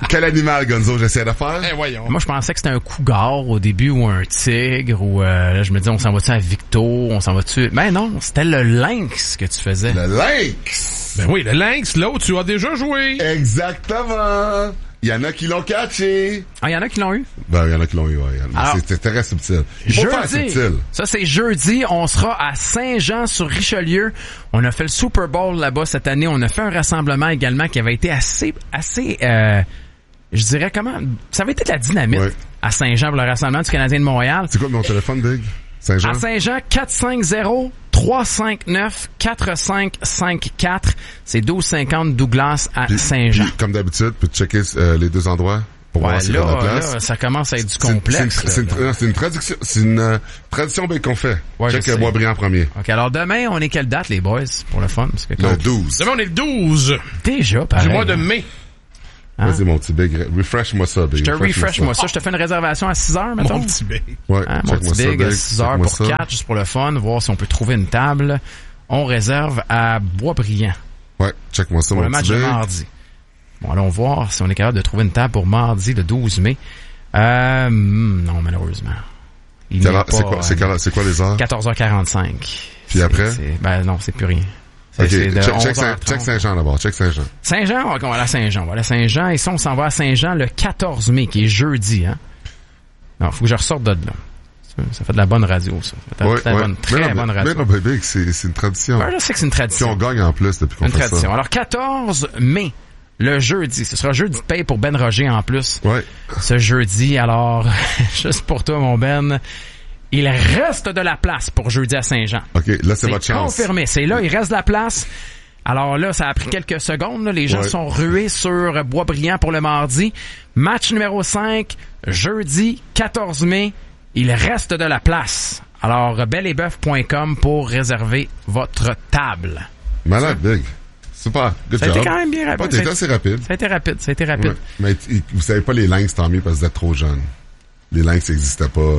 Quel animal, Gonzo, j'essaie de faire? Eh, voyons. Moi, je pensais que c'était un cougar au début ou un tigre ou euh, là, je me disais, on s'en va-tu à Victo, on s'en va-tu... Ben non, c'était le lynx que tu faisais. Le lynx? Ben oui, le lynx, là où tu as déjà joué. Exactement. Il y en a qui l'ont catché. Ah, il y en a qui l'ont eu? Ben, il y en a qui l'ont eu, ouais. Alors, c'est très subtil. Il faut jeudi, faire subtil. Ça, c'est jeudi. On sera à Saint-Jean-sur-Richelieu. On a fait le Super Bowl là-bas cette année. On a fait un rassemblement également qui avait été assez, assez, euh, je dirais comment, ça avait été de la dynamite ouais. à Saint-Jean pour le rassemblement du Canadien de Montréal. C'est quoi mon téléphone, Big? Saint-Jean? À Saint-Jean, quatre cinq zéro, trois cinq neuf, quatre cinq cinq quatre. C'est douze cinquante Douglas à puis, Saint-Jean. Puis, comme d'habitude, peux-tu checker euh, les deux endroits pour ouais, voir si là, la place? Là, ça commence à être du complexe. C'est, c'est, c'est, une, c'est une traduction, c'est une euh, tradition Big qu'on fait. Ouais, Check Boisbriand en premier. OK, alors demain, on est quelle date, les boys, pour le fun? Parce que le douze. Demain, on est le douze. Déjà, pareil. Du mois de mai. Hein? Vas-y, mon petit Big. Refresh-moi ça, Big. Je te refresh-moi ça. ça. Je te fais une réservation à six heures, mettons. Mon petit Big. Ouais, hein, mon petit Big, à six heures pour quatre, juste pour le fun, voir si on peut trouver une table. On réserve à Boisbriand. Ouais, check-moi ça, pour mon le match petit de Big. mardi. Bon, allons voir si on est capable de trouver une table pour mardi, le douze mai. Euh, non, malheureusement. Il alors, pas, c'est, quoi, c'est, quoi, c'est quoi les heures? quatorze heures quarante-cinq. Puis c'est, après? C'est, ben non, c'est plus rien. C'est, OK, c'est de check, check, Saint, check Saint-Jean d'abord, check Saint-Jean. Saint-Jean, on va aller à Saint-Jean. On va aller à Saint-Jean. Et ça, on s'en va à Saint-Jean le quatorze mai, qui est jeudi. Hein? Non, faut que je ressorte de là. Ça fait de la bonne radio, ça. Ça fait de ouais, la ouais. bonne, très mais non, bonne radio. Mais non, bébé, c'est, c'est une tradition. Ouais, je sais que c'est une tradition. Puis on gagne en plus depuis qu'on une fait tradition. ça. Alors, quatorze mai, le jeudi. Ce sera jeudi de paye pour Ben Roger en plus. Ouais. Ce jeudi, alors, juste pour toi, mon Ben, il reste de la place pour jeudi à Saint-Jean. OK, là, c'est, c'est votre chance. C'est confirmé. C'est là, il reste de la place. Alors là, ça a pris quelques secondes. Là. Les gens ouais. sont rués sur Boisbriand pour le mardi. Match numéro cinq, jeudi, quatorze mai. Il reste de la place. Alors, bel-et-boeuf point com pour réserver votre table. Malade, Big. Super. Good ça job. a été quand même bien rapide. Ouais, t'es assez rapide. Ça a été rapide. Ça a été rapide. Ouais. Mais vous savez pas les lynx, tant mieux, parce que vous êtes trop jeune. Les lynx n'existaient pas.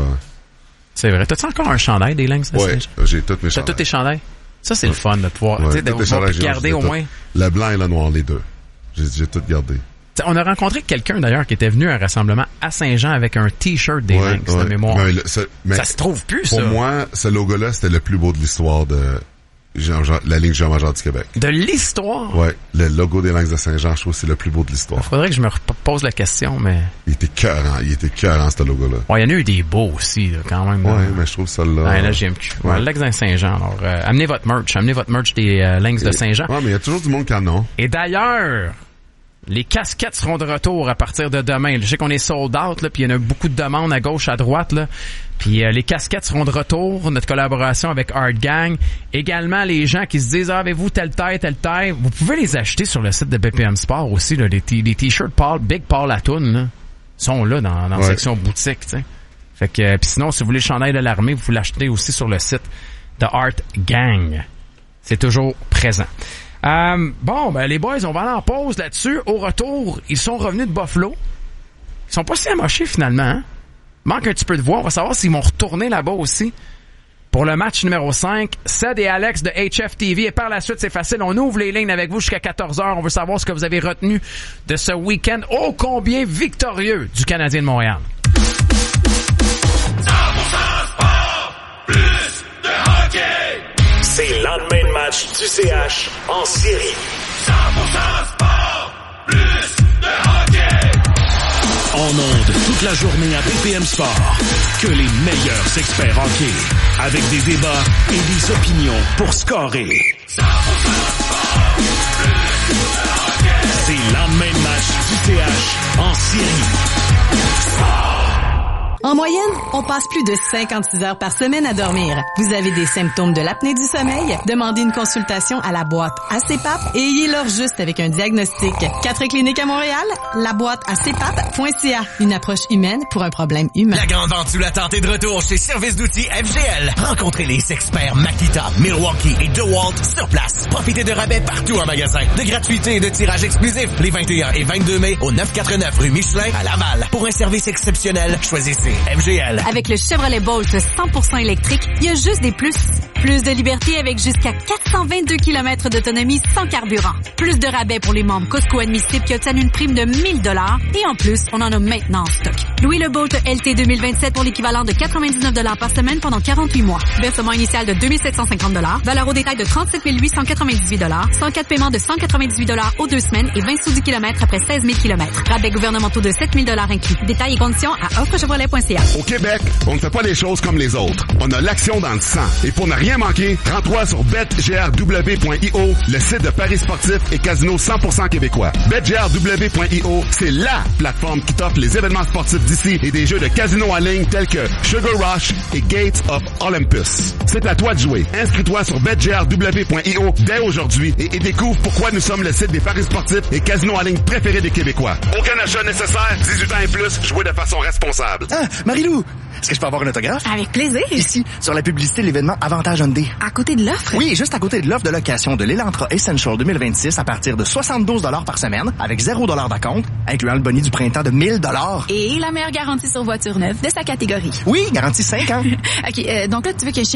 C'est vrai. T'as-tu encore un chandail des lynx? Ouais, j'ai tous mes chandails. T'as tous tes chandails? Ça, c'est ouais. le fun de pouvoir, ouais, tu sais, de pouvoir garder au moins. Le blanc et le noir, les deux. J'ai, j'ai tout gardé. T'sais, on a rencontré quelqu'un, d'ailleurs, qui était venu à un rassemblement à Saint-Jean avec un T-shirt des ouais, Lynx, ouais. de mémoire. Mais le, ce, mais ça se trouve plus, pour ça. Pour moi, ce logo-là, c'était le plus beau de l'histoire de Jean, Jean, la ligne Jean-Major du Québec. De l'histoire? Ouais. Le logo des Lynx de Saint-Jean, je trouve que c'est le plus beau de l'histoire. Il faudrait que je me pose la question, mais... Il était cœurant. Il était cœurant, ce logo-là. Ouais, il y en a eu des beaux aussi, là, quand même. Ouais, là. mais je trouve ça là... Ouais, là, G M Q. Ouais, ouais. Lynx de Saint-Jean. Alors, euh, amenez votre merch. Amenez votre merch des euh, Lynx de Saint-Jean. Ouais, mais il y a toujours du monde qui en a. Et d'ailleurs... Les casquettes seront de retour à partir de demain. Je sais qu'on est sold out, là, puis il y en a beaucoup de demandes à gauche, à droite, là. Puis euh, les casquettes seront de retour. Notre collaboration avec Art Gang. Également, les gens qui se disent, ah, avez-vous telle taille, telle taille, vous pouvez les acheter sur le site de B P M Sport aussi, là. Les, t- les t-shirts Paul, Big Paul Atoun, là, sont là dans, dans ouais. la section boutique, tu sais. Fait que, euh, puis sinon, si vous voulez le chandail de l'armée, vous pouvez l'acheter aussi sur le site de Art Gang. C'est toujours présent. Euh, bon, ben les boys, on va aller en pause là-dessus. Au retour, ils sont revenus de Buffalo. Ils sont pas si amochés finalement. Hein? Manque un petit peu de voix. On va savoir s'ils vont retourner là-bas aussi. Pour le match numéro cinq, Ced et Alex de H F T V. Et par la suite, c'est facile. On ouvre les lignes avec vous jusqu'à quatorze heures. On veut savoir ce que vous avez retenu de ce week-end ô combien victorieux du Canadien de Montréal. cent pour cent sport, plus de hockey. C'est le lendemain de match du C H en série. cent pour cent sport, plus de hockey. En ondes toute la journée à B P M Sport. Que les meilleurs experts hockey. Avec des débats et des opinions pour scorer. cent pour cent sport, plus de hockey. C'est le lendemain de match du C H en série. Sport. En moyenne, on passe plus de cinquante-six heures par semaine à dormir. Vous avez des symptômes de l'apnée du sommeil? Demandez une consultation à la boîte A C P A P et ayez-leur juste avec un diagnostic. Quatre cliniques à Montréal, la boîte A C P A P point C A. Une approche humaine pour un problème humain. La grande vente sous la tente est de retour chez Service d'outils F G L. Rencontrez les experts Makita, Milwaukee et DeWalt sur place. Profitez de rabais partout en magasin. De gratuité et de tirage exclusif les vingt et un et vingt-deux mai au neuf cent quatre-vingt-neuf rue Michelin à Laval. Pour un service exceptionnel, choisissez F G L. Avec le Chevrolet Bolt cent pour cent électrique, il y a juste des plus. Plus de liberté avec jusqu'à quatre cent vingt-deux kilomètres d'autonomie sans carburant. Plus de rabais pour les membres Costco admissibles qui obtiennent une prime de mille dollars. Et en plus, on en a maintenant en stock. Louis le Bolt L T deux mille vingt-sept pour l'équivalent de quatre-vingt-dix-neuf dollars par semaine pendant quarante-huit mois. Versement initial de deux mille sept cent cinquante dollars. Valeur au détail de trente-sept mille huit cent quatre-vingt-dix-huit dollars. cent quatre paiements de cent quatre-vingt-dix-huit dollars aux deux semaines et vingt sous du kilomètre après seize mille kilomètres. Rabais gouvernementaux de sept mille dollars inclus. Détails et conditions à offre chevrolet point c a. Au Québec, on ne fait pas les choses comme les autres. On a l'action dans le sang. Et pour ne rien manquer, rends-toi sur bet g r w point i o, le site de paris sportifs et casino cent pour cent québécois. bet g r w point i o, c'est LA plateforme qui t'offre les événements sportifs d'ici et des jeux de casino en ligne tels que Sugar Rush et Gates of Olympus. C'est à toi de jouer. Inscris-toi sur bet g r w point i o dès aujourd'hui et, et découvre pourquoi nous sommes le site des paris sportifs et casinos en ligne préférés des Québécois. Aucun achat nécessaire, dix-huit ans et plus, jouez de façon responsable. Ah, Marie-Lou, est-ce que je peux avoir un autographe? Avec plaisir. Ici, sur la publicité de l'événement Avantage Hyundai. À côté de l'offre? Oui, juste à côté de l'offre de location de l'Elantra Essential deux mille vingt-six à partir de soixante-douze dollars par semaine avec zéro dollar d'acompte, incluant le boni du printemps de mille dollars. Et la meilleure garantie sur voiture neuve de sa catégorie. Oui, garantie cinq ans. OK, euh, donc là, tu veux que je